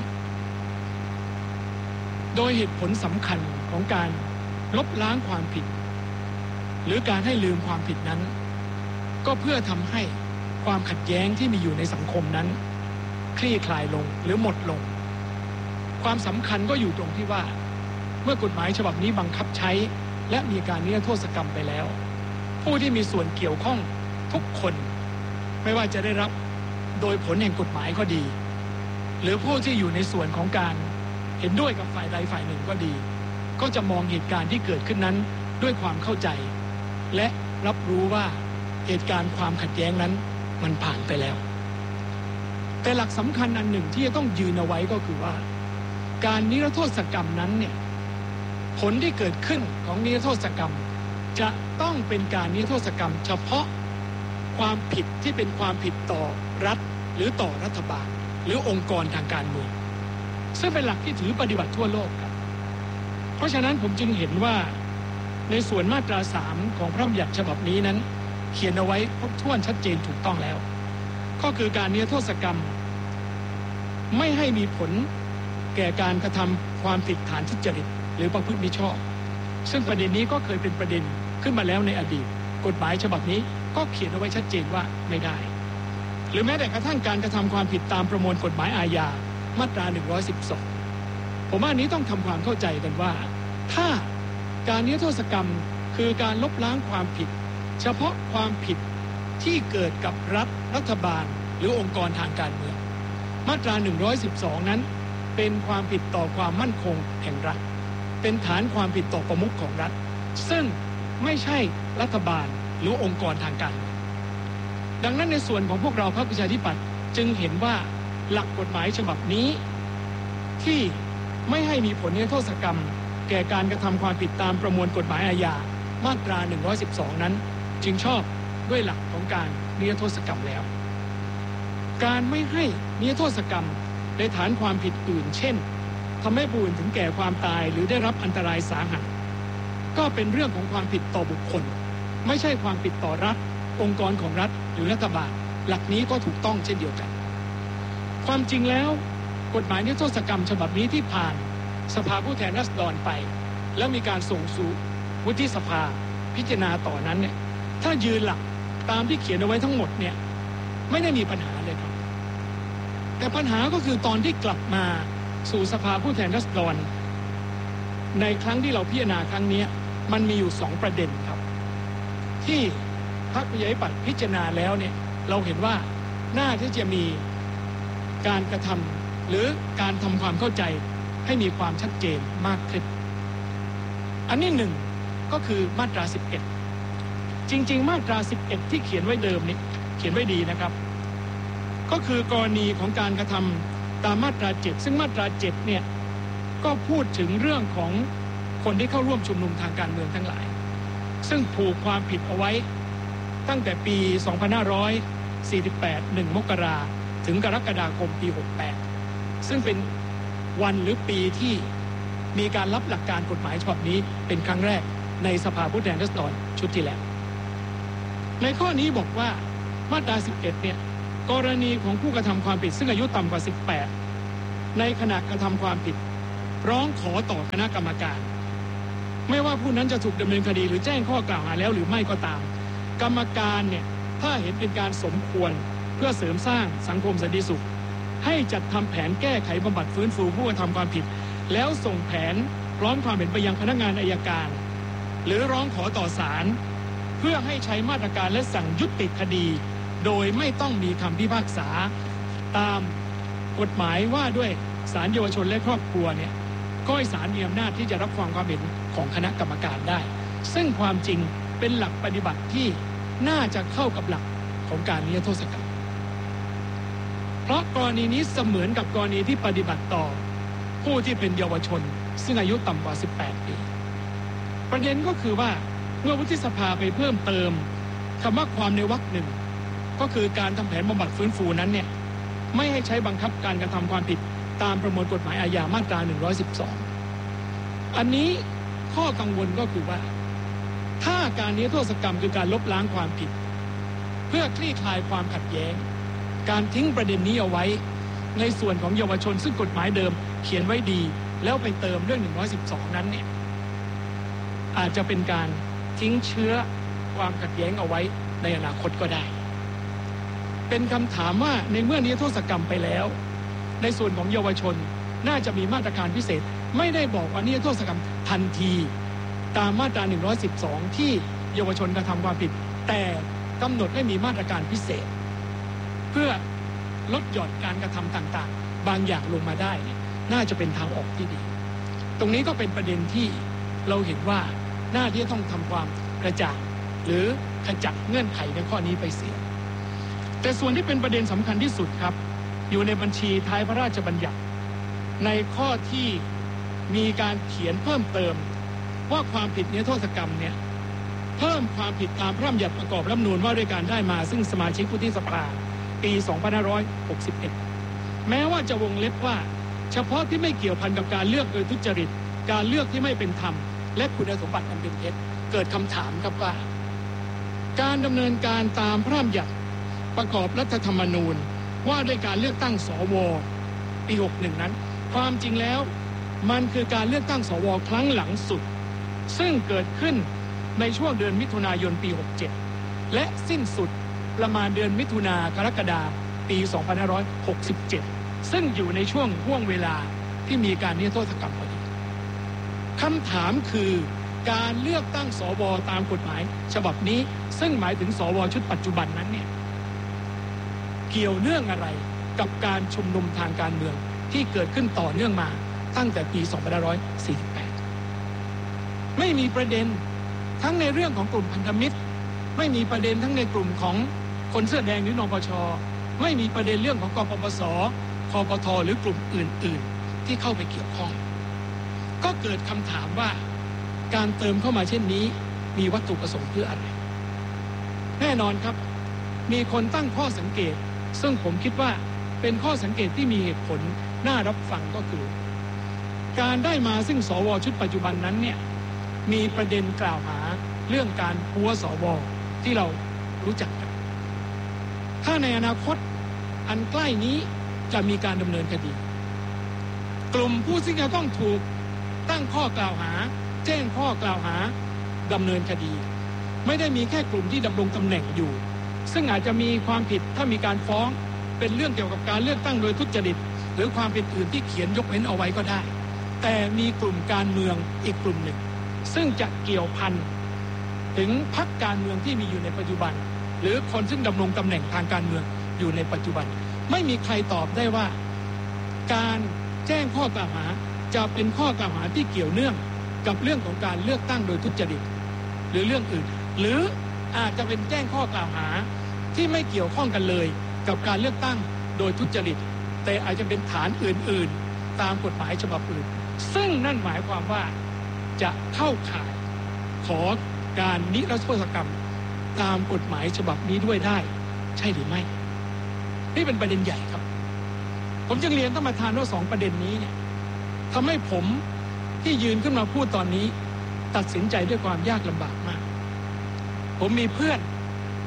โดยเหตุผลสำคัญของการลบล้างความผิดหรือการให้ลืมความผิดนั้นก็เพื่อทำให้ความขัดแย้งที่มีอยู่ในสังคมนั้นคลี่คลายลงหรือหมดลงความสำคัญก็อยู่ตรงที่ว่าเมื่อกฎหมายฉบับนี้บังคับใช้และมีการนิรโทษกรรมไปแล้วผู้ที่มีส่วนเกี่ยวข้องทุกคนไม่ว่าจะได้รับโดยผลแห่งกฎหมายก็ดีหรือผู้ที่อยู่ในส่วนของการเห็นด้วยกับฝ่ายใดฝ่ายหนึ่งก็ดีก็จะมองเหตุการณ์ที่เกิดขึ้นนั้นด้วยความเข้าใจและรับรู้ว่าเหตุการณ์ความขัดแย้งนั้นมันผ่านไปแล้วแต่หลักสำคัญอันหนึ่งที่จะต้องยืนเอาไว้ก็คือว่าการนิรโทษกรรมนั้นเนี่ยผลที่เกิดขึ้นของนิรโทษกรรมจะต้องเป็นการนิรโทษกรรมเฉพาะความผิดที่เป็นความผิดต่อรัฐหรือต่อรัฐบาลหรือองค์กรทางการเมืองซึ่งเป็นหลักที่ถือปฏิบัติทั่วโลกครับเพราะฉะนั้นผมจึงเห็นว่าในส่วนมาตราสามของพระบัญญัติฉบับนี้นั้นเขียนเอาไว้ครบถ้วนชัดเจนถูกต้องแล้วก็คือการนิรโทษกรรมไม่ให้มีผลแก่การกระทำความผิดฐานทุจริตหรือประพฤติมิชอบซึ่งประเด็นนี้ก็เคยเป็นประเด็นขึ้นมาแล้วในอดีตกฎหมายฉบับนี้ก็เขียนเอาไว้ชัดเจนว่าไม่ได้หรือแม้แต่กระทั่งการกระทำความผิดตามประมวลกฎหมายอาญามาตราหนึ่งร้อยสิบสองผมว่านี้ต้องทำความเข้าใจกันว่าถ้าการนิรโทษกรรมคือการลบล้างความผิดเฉพาะความผิดที่เกิดกับรัฐรัฐบาลหรือองค์กรทางการเมืองมาตราหนึ่งร้อยสิบสองนั้นเป็นความผิดต่อความมั่นคงแห่งรัฐเป็นฐานความผิดต่อประมุขของรัฐซึ่งไม่ใช่รัฐบาลหรือองค์กรทางการเมืองดังนั้นในส่วนของพวกเราพรรคประชาธิปัตย์จึงเห็นว่าหลักกฎหมายฉบับนี้ที่ไม่ให้มีผลนิรโทษกรรมแก่การกระทำความผิดตามประมวลกฎหมายอาญามาตราหนึ่งร้อยสิบสองนั้นจึงชอบด้วยหลักของการนิรโทษกรรมแล้วการไม่ให้นิรโทษกรรมในฐานความผิดอื่นเช่นทำให้ผู้อื่นถึงแก่ความตายหรือได้รับอันตรายสาหัสก็เป็นเรื่องของความผิดต่อบุคคลไม่ใช่ความผิดต่อรัฐองค์กรของรัฐหรือรัฐบาลหลักนี้ก็ถูกต้องเช่นเดียวกันความจริงแล้วกฎหมายนิรโทษกรรมฉบับนี้ที่ผ่านสภาผู้แทนราษฎรไปแล้วมีการส่งสู่วุฒิสภาพิจารณาต่อนั้นเนี่ยถ้ายืนหลักตามที่เขียนเอาไว้ทั้งหมดเนี่ยไม่ได้มีปัญหาเลยครับแต่ปัญหาก็คือตอนที่กลับมาสู่สภาผู้แทนราษฎรในครั้งที่เราพิจารณาครั้งนี้มันมีอยู่สองประเด็นครับที่พรรคประชาธิปัตย์พิจารณาแล้วเนี่ยเราเห็นว่าน่าที่จะมีการกระทำหรือการทำความเข้าใจให้มีความชัดเจนมากขึ้นอันนี้หนึ่งก็คือมาตราสิบเอ็ดจริงๆมาตราสิบเอ็ดที่เขียนไว้เดิมนี่เขียนไว้ดีนะครับก็คือกรณีของการกระทำตามมาตราเจ็ดซึ่งมาตราเจ็ดเนี่ยก็พูดถึงเรื่องของคนที่เข้าร่วมชุมนุมทางการเมืองทั้งหลายซึ่งผูกความผิดเอาไว้ตั้งแต่ปีสองพันห้าร้อยสี่สิบแปด หนึ่งมกราถึงกรกฎาคมปีหกสิบแปดซึ่งเป็นวันหรือปีที่มีการรับหลักการกฎหมายฉบับนี้เป็นครั้งแรกในสภาผู้แทนราษฎรชุดที่แล้วในข้อนี้บอกว่ามาตราสิบเอ็ดเนี่ยกรณีของผู้กระทำความผิดซึ่งอายุต่ำกว่าสิบแปดในขณะกระทำความผิดร้องขอต่อคณะกรรมการไม่ว่าผู้นั้นจะถูกดำเนินคดีหรือแจ้งข้อกล่าวหาแล้วหรือไม่ก็ตามกรรมการเนี่ยถ้าเห็นเป็นการสมควรเพื่อเสริมสร้างสังคมสันติสุขให้จัดทำแผนแก้ไขบำบัดฟื้นฟูผู้กระทำความผิดแล้วส่งแผนพร้อมความเห็นไปยังพนักงานอัยการหรือร้องขอต่อศาลเพื่อให้ใช้มาตรการและสั่งยุติคดีโดยไม่ต้องมีคำพิพากษาตามกฎหมายว่าด้วยศาลเยาวชนและครอบครัวเนี่ยก็ให้ศาลมีอำนาจที่จะรับฟังความเห็นของคณะกรรมการได้ซึ่งความจริงเป็นหลักปฏิบัติที่น่าจะเข้ากับหลักของการนิรโทษกรรมเพราะกรณีนี้เสมือนกับกรณีที่ปฏิบัติต่อผู้ที่เป็นเยาวชนซึ่งอายุต่ำกว่าสิบแปดปีประเด็นก็คือว่าเมื่อวุฒิสภาไปเพิ่มเติมคำว่าความในวรรคหนึ่งก็คือการทำแผนบำบัดฟื้นฟูนั้นเนี่ยไม่ให้ใช้บังคับการกระทำความผิดตามประมวลกฎหมายอาญามาตราหนึ่งร้อยสิบสองอันนี้ข้อกังวลก็คือว่าถ้าการนิรโทษกรรมคือการลบล้างความผิดเพื่อคลี่คลายความขัดแย้งการทิ้งประเด็นนี้เอาไว้ในส่วนของเยาวชนซึ่งกฎหมายเดิมเขียนไว้ดีแล้วไปเติมเรื่องหนึ่งร้อยสิบสองนั้นเนี่ยอาจจะเป็นการทิ้งเชื้อความขัดแย้งเอาไว้ในอนาคตก็ได้เป็นคำถามว่าในเมื่อนิรโทษกรรมไปแล้วในส่วนของเยาวชนน่าจะมีมาตรการพิเศษไม่ได้บอกว่านิรโทษกรรมทันทีตามมาตราหนึ่งร้อยสิบสองที่เยาวชนกระทำความผิดแต่กำหนดให้มีมาตรการพิเศษเพื่อลดหย่อนการกระทำต่างๆบางอย่างลงมาได้น่าจะเป็นทางออกที่ดีตรงนี้ก็เป็นประเด็นที่เราเห็นว่าหน้าที่ต้องทำความกระจ่างหรือขจัดเงื่อนไขในข้อนี้ไปเสียแต่ส่วนที่เป็นประเด็นสำคัญที่สุดครับอยู่ในบัญชีท้ายพระราชบัญญัติในข้อที่มีการเขียนเพิ่มเติมว่าความผิดนิรโทษกรรมเนี่ยเพิ่มความผิดตามพระราชบัญญัติประกอบรัฐธรรมนูญว่าด้วยการได้มาซึ่งสมาชิกวุฒิสภาปี สองพันห้าร้อยหกสิบเอ็ด แม้ว่าจะวงเล็บว่าเฉพาะที่ไม่เกี่ยวพันกับการเลือกโดยทุจริตการเลือกที่ไม่เป็นธรรมและคุณสมบัติอันเป็นเท็จเกิดคำถามครับว่าการดำเนินการตามพระราชบัญญัติประกอบรัฐธรรมนูญว่าด้วยการเลือกตั้งสวปีหกสิบเอ็ดนั้นความจริงแล้วมันคือการเลือกตั้งสวครั้งหลังสุดซึ่งเกิดขึ้นในช่วงเดือนมิถุนายนปีหกสิบเจ็ดและสิ้นสุดประมาณเดือนมิถุนากรกฎาคมปี สองพันห้าร้อยหกสิบเจ็ด ซึ่งอยู่ในช่วงห่วงเวลาที่มีการนิรโทษกรรมพอดีคำถามคือการเลือกตั้งสวตามกฎหมายฉบับนี้ซึ่งหมายถึงสวชุดปัจจุบันนั้นเนี่ยเกี่ยวเนื่องอะไรกับการชุมนุมทางการเมืองที่เกิดขึ้นต่อเนื่องมาตั้งแต่ปี สองพันห้าร้อยสี่สิบแปด ไม่มีประเด็นทั้งในเรื่องของกลุ่มพันธมิตรไม่มีประเด็นทั้งในกลุ่มของคนเสื้อแดงหรือนปช.ไม่มีประเด็นเรื่องของกปปส.คปท.หรือกลุ่มอื่นๆที่เข้าไปเกี่ยวข้องก็เกิดคำถามว่าการเติมเข้ามาเช่นนี้มีวัตถุประสงค์เพื่ออะไรแน่นอนครับมีคนตั้งข้อสังเกตซึ่งผมคิดว่าเป็นข้อสังเกตที่มีเหตุผลน่ารับฟังก็คือการได้มาซึ่งสวชุดปัจจุบันนั้นเนี่ยมีประเด็นกล่าวหาเรื่องการหัวสวที่เรารู้จักกันถ้าในอนาคตอันใกล้นี้จะมีการดำเนินคดีกลุ่มผู้ซึ่งจะต้องถูกตั้งข้อกล่าวหาแจ้งข้อกล่าวหาดำเนินคดีไม่ได้มีแค่กลุ่มที่ดำรงตำแหน่งอยู่ซึ่งอาจจะมีความผิดถ้ามีการฟ้องเป็นเรื่องเกี่ยวกับการเลือกตั้งโดยทุจริตหรือความผิดอื่นที่เขียนยกเว้นเอาไว้ก็ได้แต่มีกลุ่มการเมืองอีกกลุ่มหนึ่งซึ่งจะเกี่ยวพันถึงพรรคการเมืองที่มีอยู่ในปัจจุบันหรือคนซึ่งดำรงตำแหน่งทางการเมืองอยู่ในปัจจุบันไม่มีใครตอบได้ว่าการแจ้งข้อกล่าวหาจะเป็นข้อกล่าวหาที่เกี่ยวเนื่องกับเรื่องของการเลือกตั้งโดยทุจริตหรือเรื่องอื่นหรืออาจจะเป็นแจ้งข้อกล่าวหาที่ไม่เกี่ยวข้องกันเลยกับการเลือกตั้งโดยทุจริตแต่อาจจะเป็นฐานอื่นๆตามกฎหมายฉบับอื่นซึ่งนั่นหมายความว่าจะเข้าข่ายขอการนิรโทษกรรมตามกฎหมายฉบับนี้ด้วยได้ใช่หรือไม่นี่เป็นประเด็นใหญ่ครับผมจึงเรียนท่านประธานว่าสองประเด็นนี้เนี่ยทำให้ผมที่ยืนขึ้นมาพูดตอนนี้ตัดสินใจด้วยความยากลำบากมากผมมีเพื่อน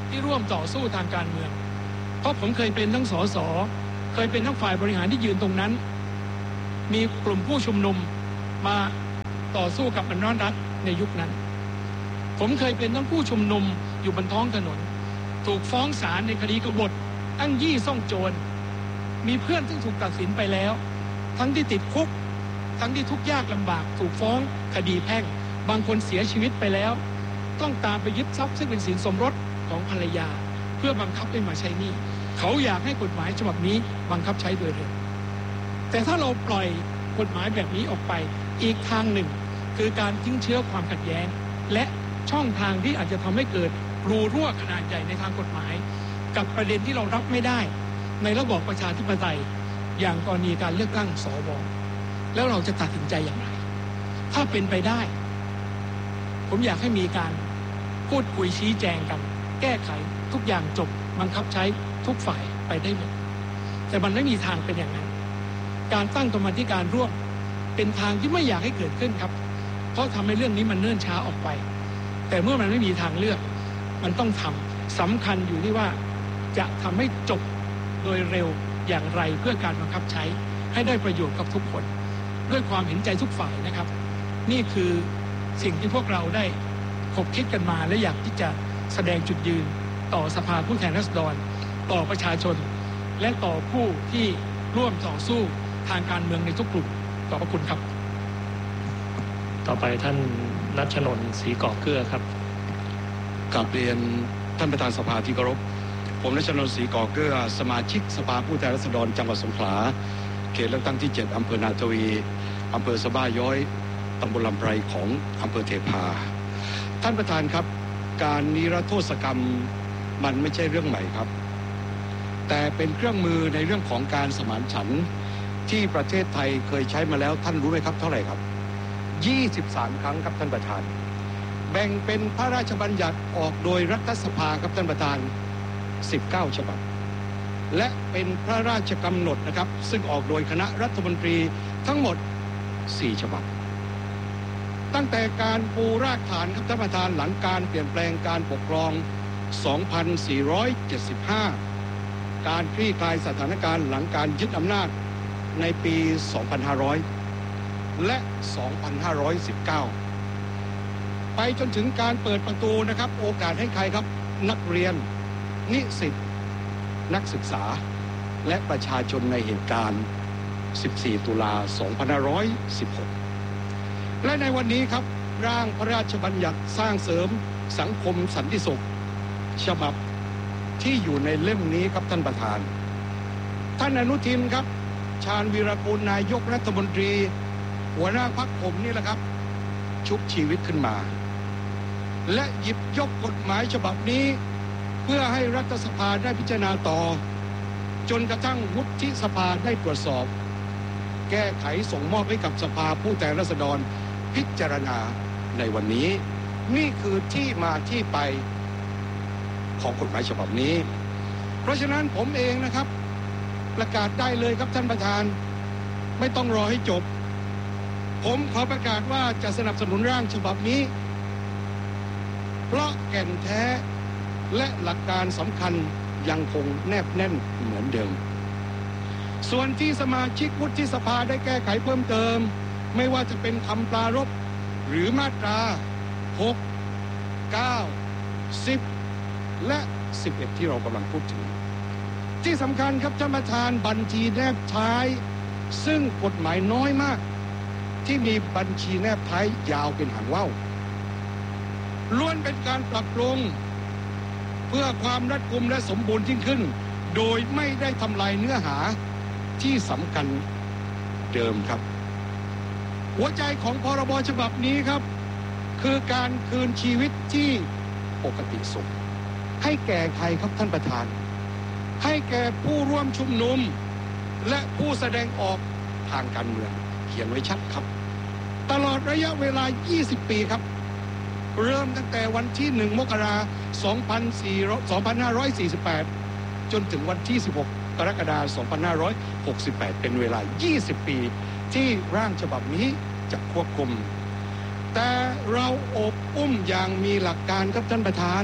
ที่ร่วมต่อสู้ทางการเมืองเพราะผมเคยเป็นทั้งสสเคยเป็นทั้งฝ่ายบริหารที่ยืนตรงนั้นมีกลุ่มผู้ชุมนุมมาต่อสู้กับอำนาจรัฐในยุคนั้นผมเคยเป็นทั้งผู้ชุมนุมอยู่บนท้องถนนถูกฟ้องศาลในคดีกบฏอ้างยี่ซ่องโจรมีเพื่อนซึ่งถูกตัดสินไปแล้วทั้งที่ติดคุกทั้งที่ทุกข์ยากลำบากถูกฟ้องคดีแพ่งบางคนเสียชีวิตไปแล้วต้องตามไปยึดทรัพย์ซึ่งเป็นสินสมรสของภรรยาเพื่อบังคับให้มาใช้หนี้เขาอยากให้กฎหมายฉบับนี้บังคับใช้โดยเร็วแต่ถ้าเราปล่อยกฎหมายแบบนี้ออกไปอีกทางหนึ่งคือการทิ้งเชื้อความขัดแย้งและช่องทางที่อาจจะทำให้เกิดรูรั่วขนาดใหญ่ในทางกฎหมายกับประเด็นที่เรารับไม่ได้ในระบอบประชาธิปไตยอย่างกรณีการเลือกตั้งสวแล้วเราจะตัดสินใจอย่างไรถ้าเป็นไปได้ผมอยากให้มีการพูดคุยชี้แจงกันแก้ไขทุกอย่างจบบังคับใช้ทุกฝ่ายไปได้หมดแต่มันไม่มีทางเป็นอย่างนั้นการตั้งกรรมาธิการร่วมเป็นทางที่ไม่อยากให้เกิดขึ้นครับเพราะทำให้เรื่องนี้มันเนิ่นช้าออกไปแต่เมื่อมันไม่มีทางเลือกมันต้องทำสำคัญอยู่ที่ว่าจะทำให้จบโดยเร็วอย่างไรเพื่อการบังคับใช้ให้ได้ประโยชน์กับทุกคนด้วยความเห็นใจทุกฝ่ายนะครับนี่คือสิ่งที่พวกเราได้คบคิดกันมาและอยากที่จะแสดงจุดยืนต่อสภาผู้แทนราษฎรต่อประชาชนและต่อผู้ที่ร่วมต่อสู้ทางการเมืองในทุกกลุ่มขอบพระคุณครับต่อไปท่านณัชนนท์ศรีก่อเกื้อครับกราบเรียนท่านประธานสภาที่เคารพผมณัชนนท์ศรีก่อเกื้อสมาชิกสภาผู้แทนราษฎรจังหวัดสงขลาเขตเลือกตั้งที่เจ็ดอำเภอนาทวีอำเภอสะบ้าย้อยตำบลลำไพรของอำเภอเทพาท่านประธานครับการนิรโทษกรรมมันไม่ใช่เรื่องใหม่ครับแต่เป็นเครื่องมือในเรื่องของการสมานฉันท์ที่ประเทศไทยเคยใช้มาแล้วท่านรู้ไหมครับเท่าไหร่ครับยี่สิบสามครั้งครับท่านประธานแบ่งเป็นพระราชบัญญัติออกโดยรัฐสภาครับท่านประธานสิบเก้าฉบับและเป็นพระราชกำหนดนะครับซึ่งออกโดยคณะรัฐมนตรีทั้งหมดสี่ฉบับตั้งแต่การปูรากฐานครับท่านประธานหลังการเปลี่ยนแปลงการปกครองสองพันสี่ร้อยเจ็ดสิบห้าการคลี่คลายสถานการณ์หลังการยึดอำนาจในปี สองพันห้าร้อย และ สองพันห้าร้อยสิบเก้า ไปจนถึงการเปิดประตูนะครับโอกาสให้ใครครับนักเรียนนิสิตนักศึกษาและประชาชนในเหตุการณ์สิบสี่ตุลาสองพันห้าร้อยสิบหกและในวันนี้ครับร่างพระราชบัญญัติสร้างเสริมสังคมสันติสุขฉบับที่อยู่ในเล่มนี้ครับท่านประธานท่านอนุทินครับชาญวีรกูลนายกรัฐมนตรีหัวหน้าพรรคผมนี่แหละครับชุบชีวิตขึ้นมาและหยิบยกกฎหมายฉบับนี้เพื่อให้รัฐสภาได้พิจารณาต่อจนกระทั่งวุฒิสภาได้ตรวจสอบแก้ไขส่งมอบให้กับสภาผู้แทนราษฎรพิจารณาในวันนี้นี่คือที่มาที่ไปของกฎหมายฉบับนี้เพราะฉะนั้นผมเองนะครับประกาศได้เลยครับท่านประธานไม่ต้องรอให้จบผมขอประกาศว่าจะสนับสนุนร่างฉบับนี้เพราะแก่นแท้และหลักการสำคัญยังคงแนบแน่นเหมือนเดิมส่วนที่สมาชิกวุฒิสภาได้แก้ไขเพิ่มเติมไม่ว่าจะเป็นคำปรารภหรือมาตราหก เก้า สิบและสิบเอ็ดที่เรากำลังพูดถึงที่สำคัญครับท่านประธานบัญชีแนบท้ายซึ่งกฎหมายน้อยมากที่มีบัญชีแนบท้ายยาวเป็นหางว่าวล้วนเป็นการปรับปรุงเพื่อความรัดกุมและสมบูรณ์ยิ่งขึ้นโดยไม่ได้ทำลายเนื้อหาที่สำคัญเดิมครับหัวใจของพรบฉบับนี้ครับคือการคืนชีวิตที่ปกติสุขให้แก่ใครครับท่านประธานให้แก่ผู้ร่วมชุมนุมและผู้แสดงออกทางการเมืองเขียนไว้ชัดครับตลอดระยะเวลายี่สิบปีครับเริ่มตั้งแต่วันที่หนึ่งมกราคมสองพันห้าร้อยสี่สิบแปดจนถึงวันที่สิบหกกรกฎาคมสองพันห้าร้อยหกสิบแปดเป็นเวลายี่สิบปีที่ร่างฉบับนี้จะควบคุมแต่เราอบอุ้มอย่างมีหลักการครับท่านประธาน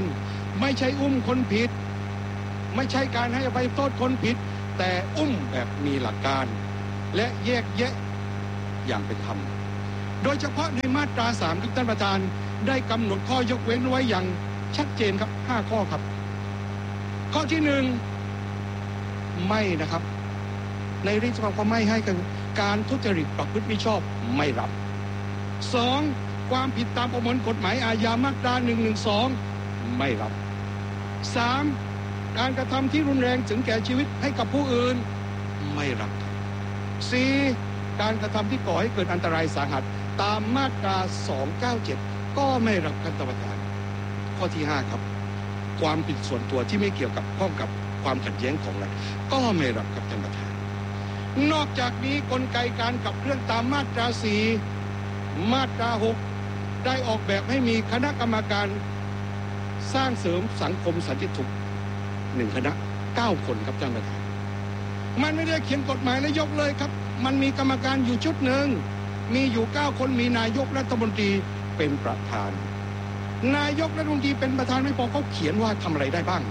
ไม่ใช่อุ้มคนผิดไม่ใช่การให้อภัยโทษคนผิดแต่อุ้มแบบมีหลักการและแยกแยะอย่างเป็นธรรมโดยเฉพาะในมาตราสามครับท่านประธานได้กำหนดข้อยกเว้นไว้อย่างชัดเจนครับห้าข้อครับข้อที่หนึ่งไม่นะครับในเรื่องของความไม่ให้กันการทุจริตประพฤติมิชอบไม่รับสองความผิดตามประมวลกฎหมายอาญามาตราหนึ่งหนึ่งสองไม่รับสามการกระทำที่รุนแรงถึงแก่ชีวิตให้กับผู้อื่นไม่รับสี่การกระทำที่ก่อให้เกิดอันตรายสาหัสตามมาตราสองเก้าเจ็ดก็ไม่รับท่านประธานข้อที่ห้าครับความผิดส่วนตัวที่ไม่เกี่ยวกับข้องกับความขัดแย้งของรัฐก็ไม่รับครับท่านประธานนอกจากนี้กลไกการขับเคลื่อนตามมาตราสี่มาตราหกได้ออกแบบให้มีคณะกรรมการสร้างเสริมสังคมสันติสุขหนึ่งคณะเก้าคนครับท่านประธานมันไม่ได้เขียนกฎหมายแล้วยกเลยครับมันมีกรรมการอยู่ชุดหนึ่งมีอยู่เก้าคนมีนายกรัฐมนตรีเป็นประธานนายกรัฐมนตรีเป็นประธานไม่พอเขาเขียนว่าทำอะไรได้บ้าง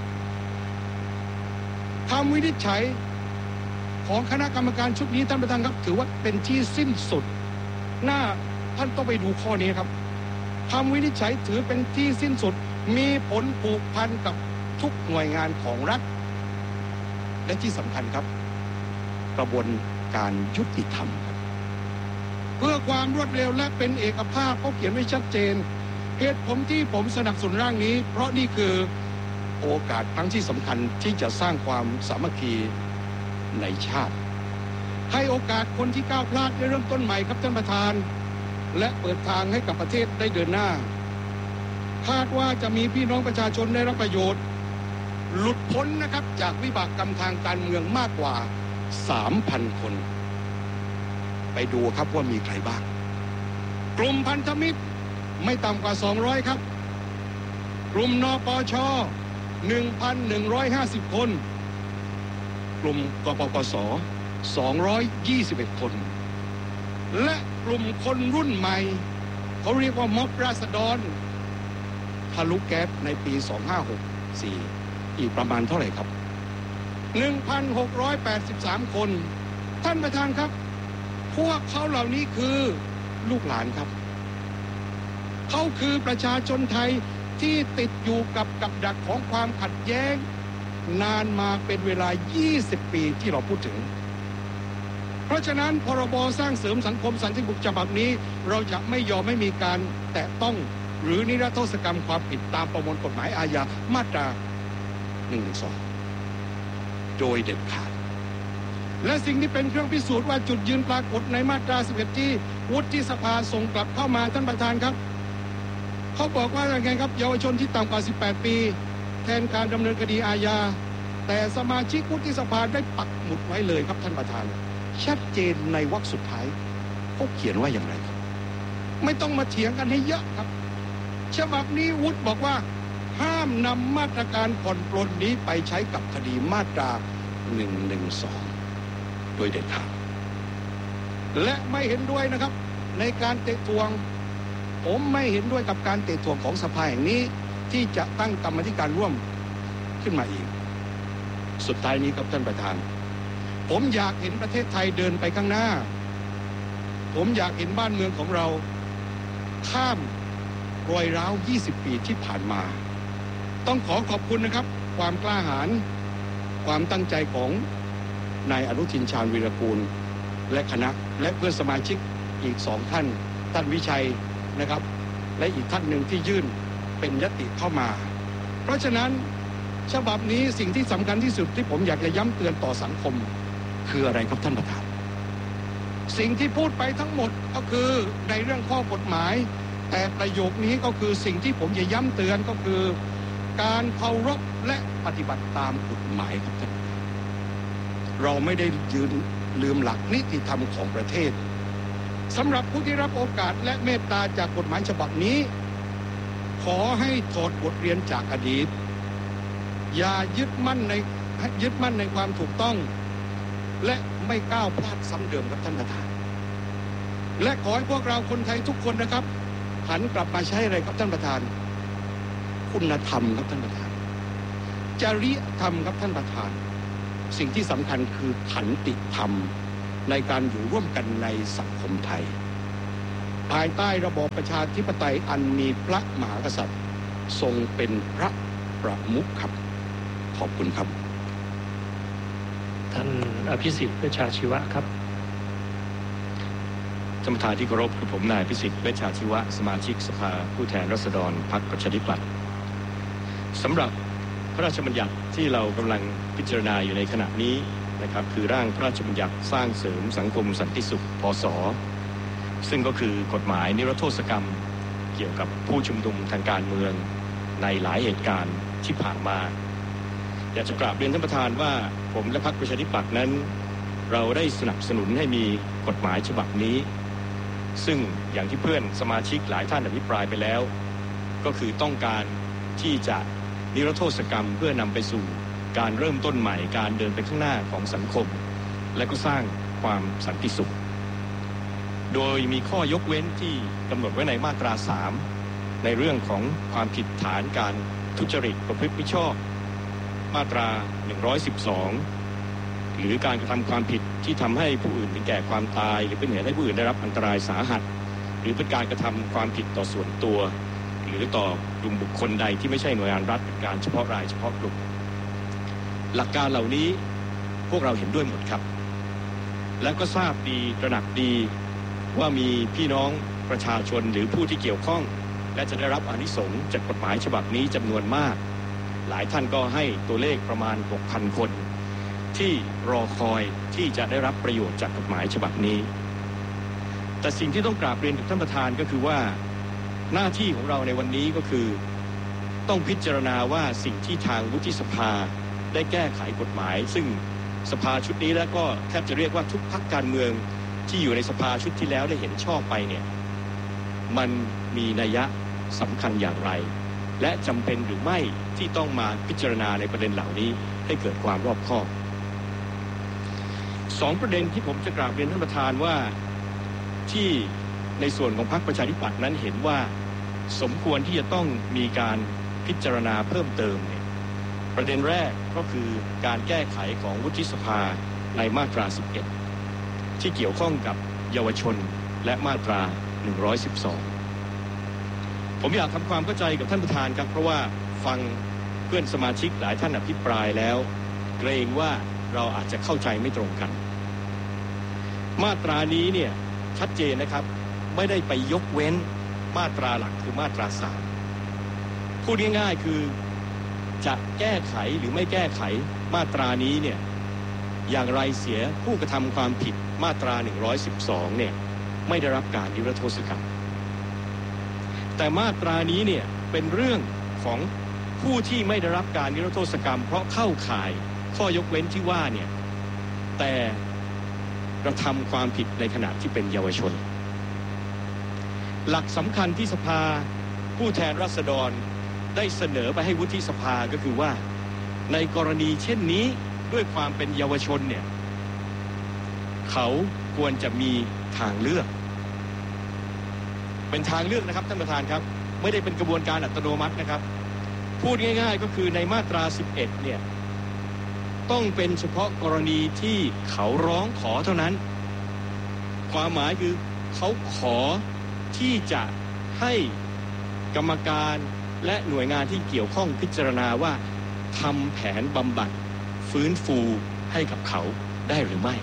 คำวินิจฉัยของคณะกรรมการชุดนี้ท่านประธานครับถือว่าเป็นที่สิ้นสุดหน้าท่านต้องไปดูข้อนี้ครับคำวินิจฉัยถือเป็นที่สิ้นสุดมีผลผูกพันกับทุกหน่วยงานของรัฐและที่สำคัญครับกระบวนการยุติธรรมเพื่อความรวดเร็วและเป็นเอกภาพเขาเขียนไว้ชัดเจนเหตุผลที่ผมสนับสนุนร่างนี้เพราะนี่คือโอกาสครั้งที่สำคัญที่จะสร้างความสามัคคีในชาติให้โอกาสคนที่ก้าวพลาดได้เริ่มต้นใหม่ครับท่านประธานและเปิดทางให้กับประเทศได้เดินหน้าคาดว่าจะมีพี่น้องประชาชนได้รับประโยชน์หลุดพ้นนะครับจากวิบากกรรมทางการเมืองมากกว่า สามพัน คนไปดูครับว่ามีใครบ้างกลุ่มพันธมิตรไม่ต่ำกว่าสองร้อยครับกลุ่มนปช หนึ่งพันหนึ่งร้อยห้าสิบ คนกลุ่มกปปส สองร้อยยี่สิบเอ็ด คนและกลุ่มคนรุ่นใหม่เขาเรียกว่าม็อบราษฎรทะลุแก๊สในปีสองห้าหกสี่อีกประมาณเท่าไหร่ครับ หนึ่งพันหกร้อยแปดสิบสาม คนท่านประธานครับพวกเขาเหล่านี้คือลูกหลานครับเขาคือประชาชนไทยที่ติดอยู่กับกับดักของความขัดแย้งนานมาเป็นเวลายี่สิบปีที่เราพูดถึงเพราะฉะนั้นพรบสร้างเสริมสังคมสันติสุขฉบับนี้เราจะไม่ยอมไม่มีการแตะต้องหรือนิรโทษกรรมความผิดตามประมวลกฎหมายอาญามาตราหนึ่งหนึ่งสองโดยเด็ดขาดและสิ่งที่เป็นเครื่องพิสูจน์ว่าจุดยืนปรากฏในมาตราสิบเอ็ดที่วุฒิสภาส่งกลับเข้ามาท่านประธานครับเขาบอกว่าอย่างไรครับเยาวชนที่ต่ำกว่าสิบแปดปีแทนการดำเนินคดีอาญาแต่สมาชิกวุฒิสภาได้ปักหมุดไว้เลยครับท่านประธานชัดเจนในวรรคสุดท้ายเขาเขียนว่าอย่างไรครับไม่ต้องมาเถียงกันให้เยอะครับฉบับนี้วุฒิบอกว่าห้ามนำมาตรการผ่อนปลนนี้ไปใช้กับคดีมาตราหนึ่งหนึ่งสองโดยเด็ดขาดและไม่เห็นด้วยนะครับในการเตะทวงผมไม่เห็นด้วยกับการเตะทวงของสภาแห่งนี้ที่จะตั้งกรรมธิการร่วมขึ้นมาอีกสุดท้ายนี้ครับท่านประธานผมอยากเห็นประเทศไทยเดินไปข้างหน้าผมอยากเห็นบ้านเมืองของเราข้ามรอยร้าวยี่สิบปีที่ผ่านมาต้องขอขอบคุณนะครับความกล้าหาญความตั้งใจของนายอนุทินชาญวีรกูลและคณะและเพื่อนสมาชิกอีกสองท่านท่านวิชัยนะครับและอีกท่านหนึ่งที่ยื่นเป็นญัตติเข้ามาเพราะฉะนั้นฉบับนี้สิ่งที่สำคัญที่สุดที่ผมอยากจะย้ำเตือนต่อสังคมคืออะไรครับท่านประธานสิ่งที่พูดไปทั้งหมดก็คือในเรื่องข้อกฎหมายแต่ประโยคนี้ก็คือสิ่งที่ผมจะย้ำเตือนก็คือการเคารพและปฏิบัติตามกฎหมายครับท่านเราไม่ได้ยืนลืมหลักนิติธรรมของประเทศสำหรับผู้ที่รับโอกาสและเมตตาจากกฎหมายฉบับนี้ขอให้ถอดบทเรียนจากอดีตอย่ายึดมั่นในยึดมั่นในความถูกต้องและไม่ก้าวพลาดซ้ำเดิมครับท่านประธานและขอให้พวกเราคนไทยทุกคนนะครับหันกลับมาใช้อะไรครับท่านประธานคุณธรรมครับท่านประธานจริยธรรมครับท่านประธานสิ่งที่สำคัญคือขันติธรรมในการอยู่ร่วมกันในสังคมไทยภายใต้ระบอบประชาธิปไตยอันมีพระมหากษัตริย์ทรงเป็นพระประมุขครับขอบคุณครับท่านอภิสิทธิ์เวชชาชีวะครับท่านประธานที่เคารพผมนายอภิสิทธิ์เวชชาชีวะสมาชิกสภาผู้แทนราษฎรพรรคประชาธิปัตย์สำหรับพระราชบัญญัติที่เรากำลังพิจารณาอยู่ในขณะนี้นะครับคือร่างพระราชบัญญัติสร้างเสริมสังคมสันติสุขพ.ศ.ซึ่งก็คือกฎหมายนิรโทษกรรมเกี่ยวกับผู้ชุมนุมทางการเมืองในหลายเหตุการณ์ที่ผ่านมาอยากจะกราบเรียนท่านประธานว่าผมและพรรคประชาธิปัตย์นั้นเราได้สนับสนุนให้มีกฎหมายฉบับนี้ซึ่งอย่างที่เพื่อนสมาชิกหลายท่านอภิปรายไปแล้วก็คือต้องการที่จะนิรโทษกรรมเพื่อนำไปสู่การเริ่มต้นใหม่การเดินไปข้างหน้าของสังคมและก็สร้างความสันติสุขโดยมีข้อยกเว้นที่กำหนดไว้ในมาตราสามในเรื่องของความผิดฐานการทุจริตประพฤติมิชอบมาตราหนึ่งร้อยสิบสองหรือการกระทำความผิดที่ทำให้ผู้อื่นถึงแก่ความตายหรือเป็นเหตุให้ผู้อื่นได้รับอันตรายสาหัสหรือเป็นการกระทำความผิดต่อส่วนตัวหรือต่อกลุ่มบุคคลใดที่ไม่ใช่หน่วยงานรัฐเป็นการเฉพาะรายเฉพาะกลุ่มหลักการเหล่านี้พวกเราเห็นด้วยหมดครับและก็ทราบดีตระหนักดีว่ามีพี่น้องประชาชนหรือผู้ที่เกี่ยวข้องและจะได้รับอานิสงส์จากกฎหมายฉบับนี้จำนวนมากหลายท่านก็ให้ตัวเลขประมาณ หกพัน คนที่รอคอยที่จะได้รับประโยชน์จากกฎหมายฉบับนี้แต่สิ่งที่ต้องกราบเรียนกับท่านประธานก็คือว่าหน้าที่ของเราในวันนี้ก็คือต้องพิจารณาว่าสิ่งที่ทางวุฒิสภาได้แก้ไขกฎหมายซึ่งสภาชุดนี้แล้วก็แทบจะเรียกว่าทุกพรรคการเมืองที่อยู่ในสภาชุดที่แล้วได้เห็นชอบไปเนี่ยมันมีนัยยะสำคัญอย่างไรและจำเป็นหรือไม่ที่ต้องมาพิจารณาในประเด็นเหล่านี้ให้เกิดความรอบคอบสองประเด็นที่ผมจะกราบเรียนท่านประธานว่าที่ในส่วนของพรรคประชาธิปัตย์นั้นเห็นว่าสมควรที่จะต้องมีการพิจารณาเพิ่มเติมเนี่ยประเด็นแรกก็คือการแก้ไขของวุฒิสภาในมาตราสิบเอ็ดที่เกี่ยวข้องกับเยาวชนและมาตราหนึ่งร้อยสิบสองผมอยากทำความเข้าใจกับท่านประธานครับเพราะว่าฟังเพื่อนสมาชิกหลายท่านอภิปรายแล้วเกรงว่าเราอาจจะเข้าใจไม่ตรงกันมาตรานี้เนี่ยชัดเจนนะครับไม่ได้ไปยกเว้นมาตราหลักคือมาตราสามพูดง่ายๆคือจะแก้ไขหรือไม่แก้ไขมาตรานี้เนี่ยอย่างไรเสียผู้กระทำความผิดมาตราหนึ่งร้อยสิบสองเนี่ยไม่ได้รับการนิรโทษกรรมแต่มาตรานี้เนี่ยเป็นเรื่องของผู้ที่ไม่ได้รับการนิรโทษกรรมเพราะเข้าข่ายข้อยกเว้นที่ว่าเนี่ยแต่กระทำความผิดในขณะที่เป็นเยาวชนหลักสำคัญที่สภาผู้แทนราษฎรได้เสนอไปให้วุฒิสภาก็คือว่าในกรณีเช่นนี้ด้วยความเป็นเยาวชนเนี่ยเขาควรจะมีทางเลือกเป็นทางเลือกนะครับท่านประธานครับไม่ได้เป็นกระบวนการอัตโนมัตินะครับพูดง่ายๆก็คือในมาตราสิบเอ็ดเนี่ยต้องเป็นเฉพาะกรณีที่เขาร้องขอเท่านั้นความหมายคือเขาขอที่จะให้กรรมการและหน่วยงานที่เกี่ยวข้องพิจารณาว่าทำแผนบำบัดฟื้นฟูให้กับเขาได้หรือไม่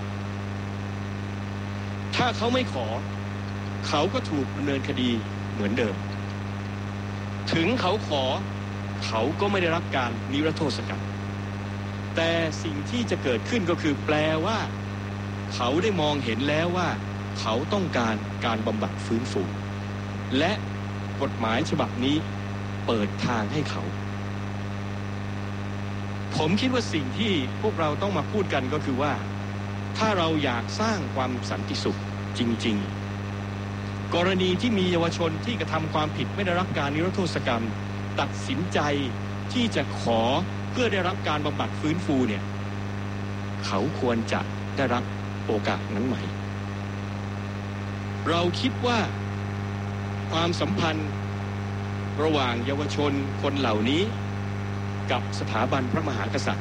ถ้าเขาไม่ขอเขาก็ถูกดำเนินคดีเหมือนเดิมถึงเขาขอเขาก็ไม่ได้รับการนิรโทษกรรมแต่สิ่งที่จะเกิดขึ้นก็คือแปลว่าเขาได้มองเห็นแล้วว่าเขาต้องการการบำบัดฟื้นฟูและกฎหมายฉบับนี้เปิดทางให้เขาผมคิดว่าสิ่งที่พวกเราต้องมาพูดกันก็คือว่าถ้าเราอยากสร้างความสันติสุขจริงๆกรณีที่มีเยาวชนที่กระทำความผิดไม่ได้รับการนิรโทษกรรมตัดสินใจที่จะขอเพื่อได้รับการบำบัดฟื้นฟูเนี่ยเขาควรจะได้รับโอกาสนั้นไหมเราคิดว่าความสัมพันธ์ระหว่างเยาวชนคนเหล่านี้กับสถาบันพระมหากษัตริย์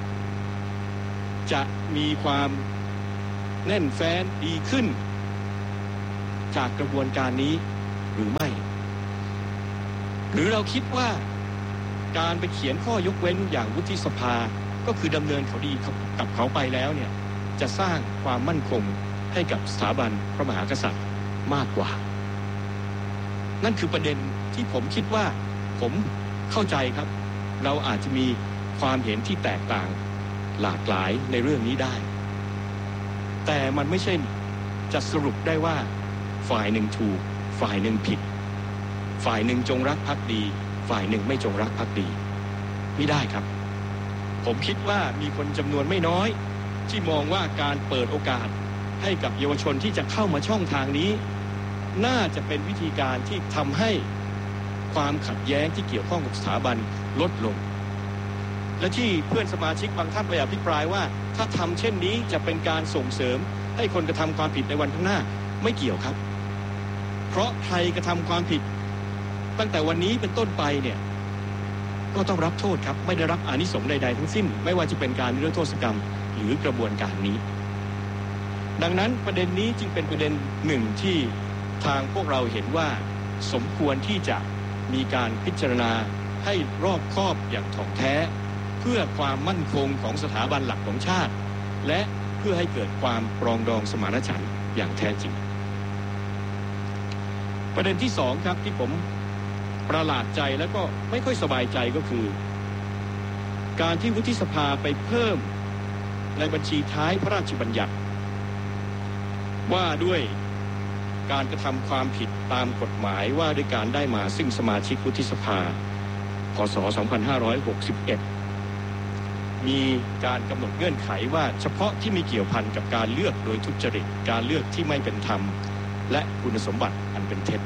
จะมีความแน่นแฟ้นดีขึ้นจากกระบวนการนี้หรือไม่หรือเราคิดว่าการไปเขียนข้อยกเว้นอย่างวุฒิสภาก็คือดำเนินคดีกับเขาไปแล้วเนี่ยจะสร้างความมั่นคงให้กับสถาบันพระมหากษัตริย์มากกว่านั่นคือประเด็นที่ผมคิดว่าผมเข้าใจครับเราอาจจะมีความเห็นที่แตกต่างหลากหลายในเรื่องนี้ได้แต่มันไม่ใช่จะสรุปได้ว่าฝ่ายหนึ่งถูกฝ่ายหนึ่งผิดฝ่ายหนึ่งจงรักภักดีฝ่ายหนึ่งไม่จงรักภักดีไม่ได้ครับผมคิดว่ามีคนจำนวนไม่น้อยที่มองว่าการเปิดโอกาสให้กับเยาวชนที่จะเข้ามาช่องทางนี้น่าจะเป็นวิธีการที่ทำให้ความขัดแย้งที่เกี่ยวข้องกับสถาบันลดลงและที่เพื่อนสมาชิกบางท่านไปอภิปรายว่าถ้าทำเช่นนี้จะเป็นการส่งเสริมให้คนกระทำความผิดในวันข้างหน้าไม่เกี่ยวครับเพราะใครกระทำความผิดตั้งแต่วันนี้เป็นต้นไปเนี่ยก็ต้องรับโทษครับไม่ได้รับอานิสงส์ใดๆทั้งสิ้นไม่ว่าจะเป็นการนิรโทษกรรมหรือกระบวนการนี้ดังนั้นประเด็นนี้จึงเป็นประเด็นหนึ่งที่ทางพวกเราเห็นว่าสมควรที่จะมีการพิจารณาให้รอบคอบอย่างถ่องแท้เพื่อความมั่นคงของสถาบันหลักของชาติและเพื่อให้เกิดความปรองดองสมานฉันท์อย่างแท้จริงประเด็นที่สองครับที่ผมประหลาดใจแล้วก็ไม่ค่อยสบายใจก็คือการที่วุฒิสภาไปเพิ่มในบัญชีท้ายพระราชบัญญัติว่าด้วยการกระทำความผิดตามกฎหมายว่าด้วยการได้มาซึ่งสมาชิกวุฒิสภาพ.ศ. สองพันห้าร้อยหกสิบเอ็ดมีการกำหนดเงื่อนไขว่าเฉพาะที่มีเกี่ยวพันกับการเลือกโดยทุจริตการเลือกที่ไม่เป็นธรรมและคุณสมบัติอันเป็นเท็จ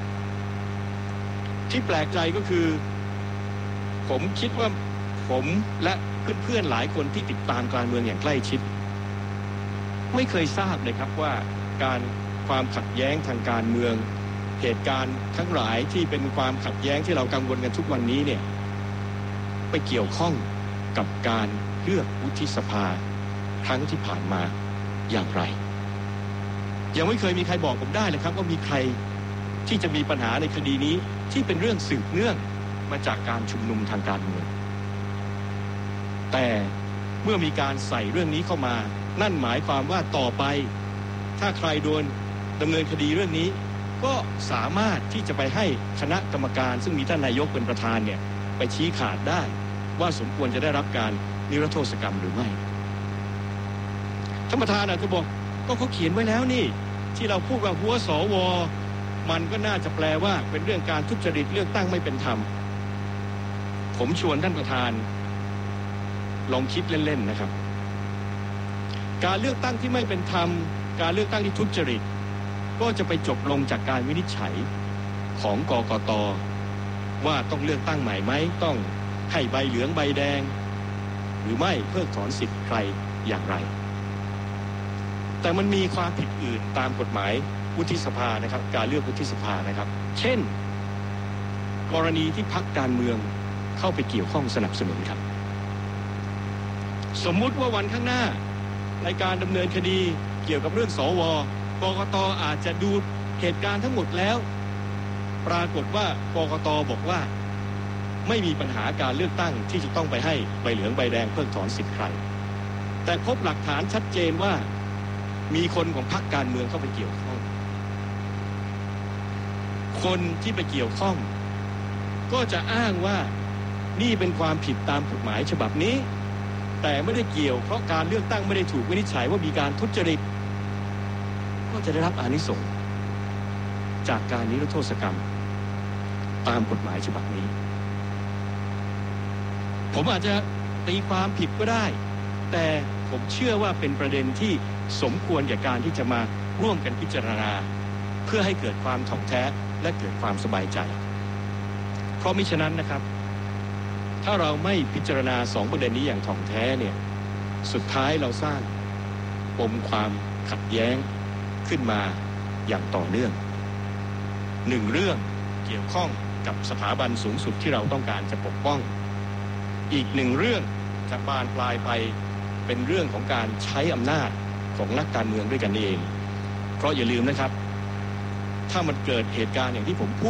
ที่แปลกใจก็คือผมคิดว่าผมและเพื่อนๆหลายคนที่ติดตามการเมืองอย่างใกล้ชิดไม่เคยทราบเลยครับว่าการความขัดแย้งทางการเมืองเหตุการณ์ทั้งหลายที่เป็นความขัดแย้งที่เรากังวลกันทุกวันนี้เนี่ยไปเกี่ยวข้องกับการเลือกวุฒิสภาครั้งที่ผ่านมาอย่างไรยังไม่เคยมีใครบอกผมได้เลยครับว่ามีใครที่จะมีปัญหาในคดีนี้ที่เป็นเรื่องสืบเนื่องมาจากการชุมนุมทางการเมืองแต่เมื่อมีการใส่เรื่องนี้เข้ามานั่นหมายความว่าต่อไปถ้าใครโดนดำเนินคดีเรื่องนี้ก็สามารถที่จะไปให้คณะกรรมการซึ่งมีท่านนายกเป็นประธานเนี่ยไปชี้ขาดได้ว่าสมควรจะได้รับการนิรโทษกรรมหรือไม่ท่านประธานอาจจะบอกก็เขาเขียนไว้แล้วนี่ที่เราพูดว่าหัวสวมันก็น่าจะแปลว่าเป็นเรื่องการทุจริตเลือกตั้งไม่เป็นธรรมผมชวนท่านประธานลองคิดเล่นๆนะครับการเลือกตั้งที่ไม่เป็นธรรมการเลือกตั้งที่ทุจริตก็จะไปจบลงจากการวินิจฉัยของกกต.ว่าต้องเลือกตั้งใหม่ไหมต้องให้ใบเหลืองใบแดงหรือไม่เพิกถอนสิทธิ์ใครอย่างไรแต่มันมีความผิดอื่นตามกฎหมายวุฒิสภานะครับการเลือกวุฒิสภานะครับเช่นกรณีที่พรรคการเมืองเข้าไปเกี่ยวข้องสนับสนุนครับสมมุติว่าวันข้างหน้าในการดำเนินคดีเกี่ยวกับเรื่องสวกกต.อาจจะดูเหตุการณ์ทั้งหมดแล้วปรากฏว่ากกต.บอกว่าไม่มีปัญหาการเลือกตั้งที่จะต้องไปให้ใบเหลืองใบแดงเพิกถอนสิทธิ์ใครแต่พบหลักฐานชัดเจนว่ามีคนของพรรคการเมืองเข้าไปเกี่ยวข้องคนที่ไปเกี่ยวข้องก็จะอ้างว่านี่เป็นความผิดตามกฎหมายฉบับนี้แต่ไม่ได้เกี่ยวเพราะการเลือกตั้งไม่ได้ถูกวินิจฉัยว่ามีการทุจริตก็จะได้รับอานิสงส์จากการนิรโทษกรรมตามกฎหมายฉบับนี้ผมอาจจะตีความผิดก็ได้แต่ผมเชื่อว่าเป็นประเด็นที่สมควรแก่การที่จะมาร่วมกันพิจารณาเพื่อให้เกิดความถ่องแท้และเกิดความสบายใจเพราะมิฉะนั้นนะครับถ้าเราไม่พิจารณาสองประเด็นนี้อย่างถ่องแท้เนี่ยสุดท้ายเราสร้างปมความขัดแย้งขึ้นมาอย่างต่อเนื่องหนึ่งเรื่องเกี่ยวข้องกับสถาบันสูงสุดที่เราต้องการจะปกป้องอีกหนึ่งเรื่องจะบานปลายไปเป็นเรื่องของการใช้อำนาจของนักการเมืองด้วยกันเองเพราะอย่าลืมนะครับถ้ามันเกิดเหตุการณ์อย่างที่ผมพูด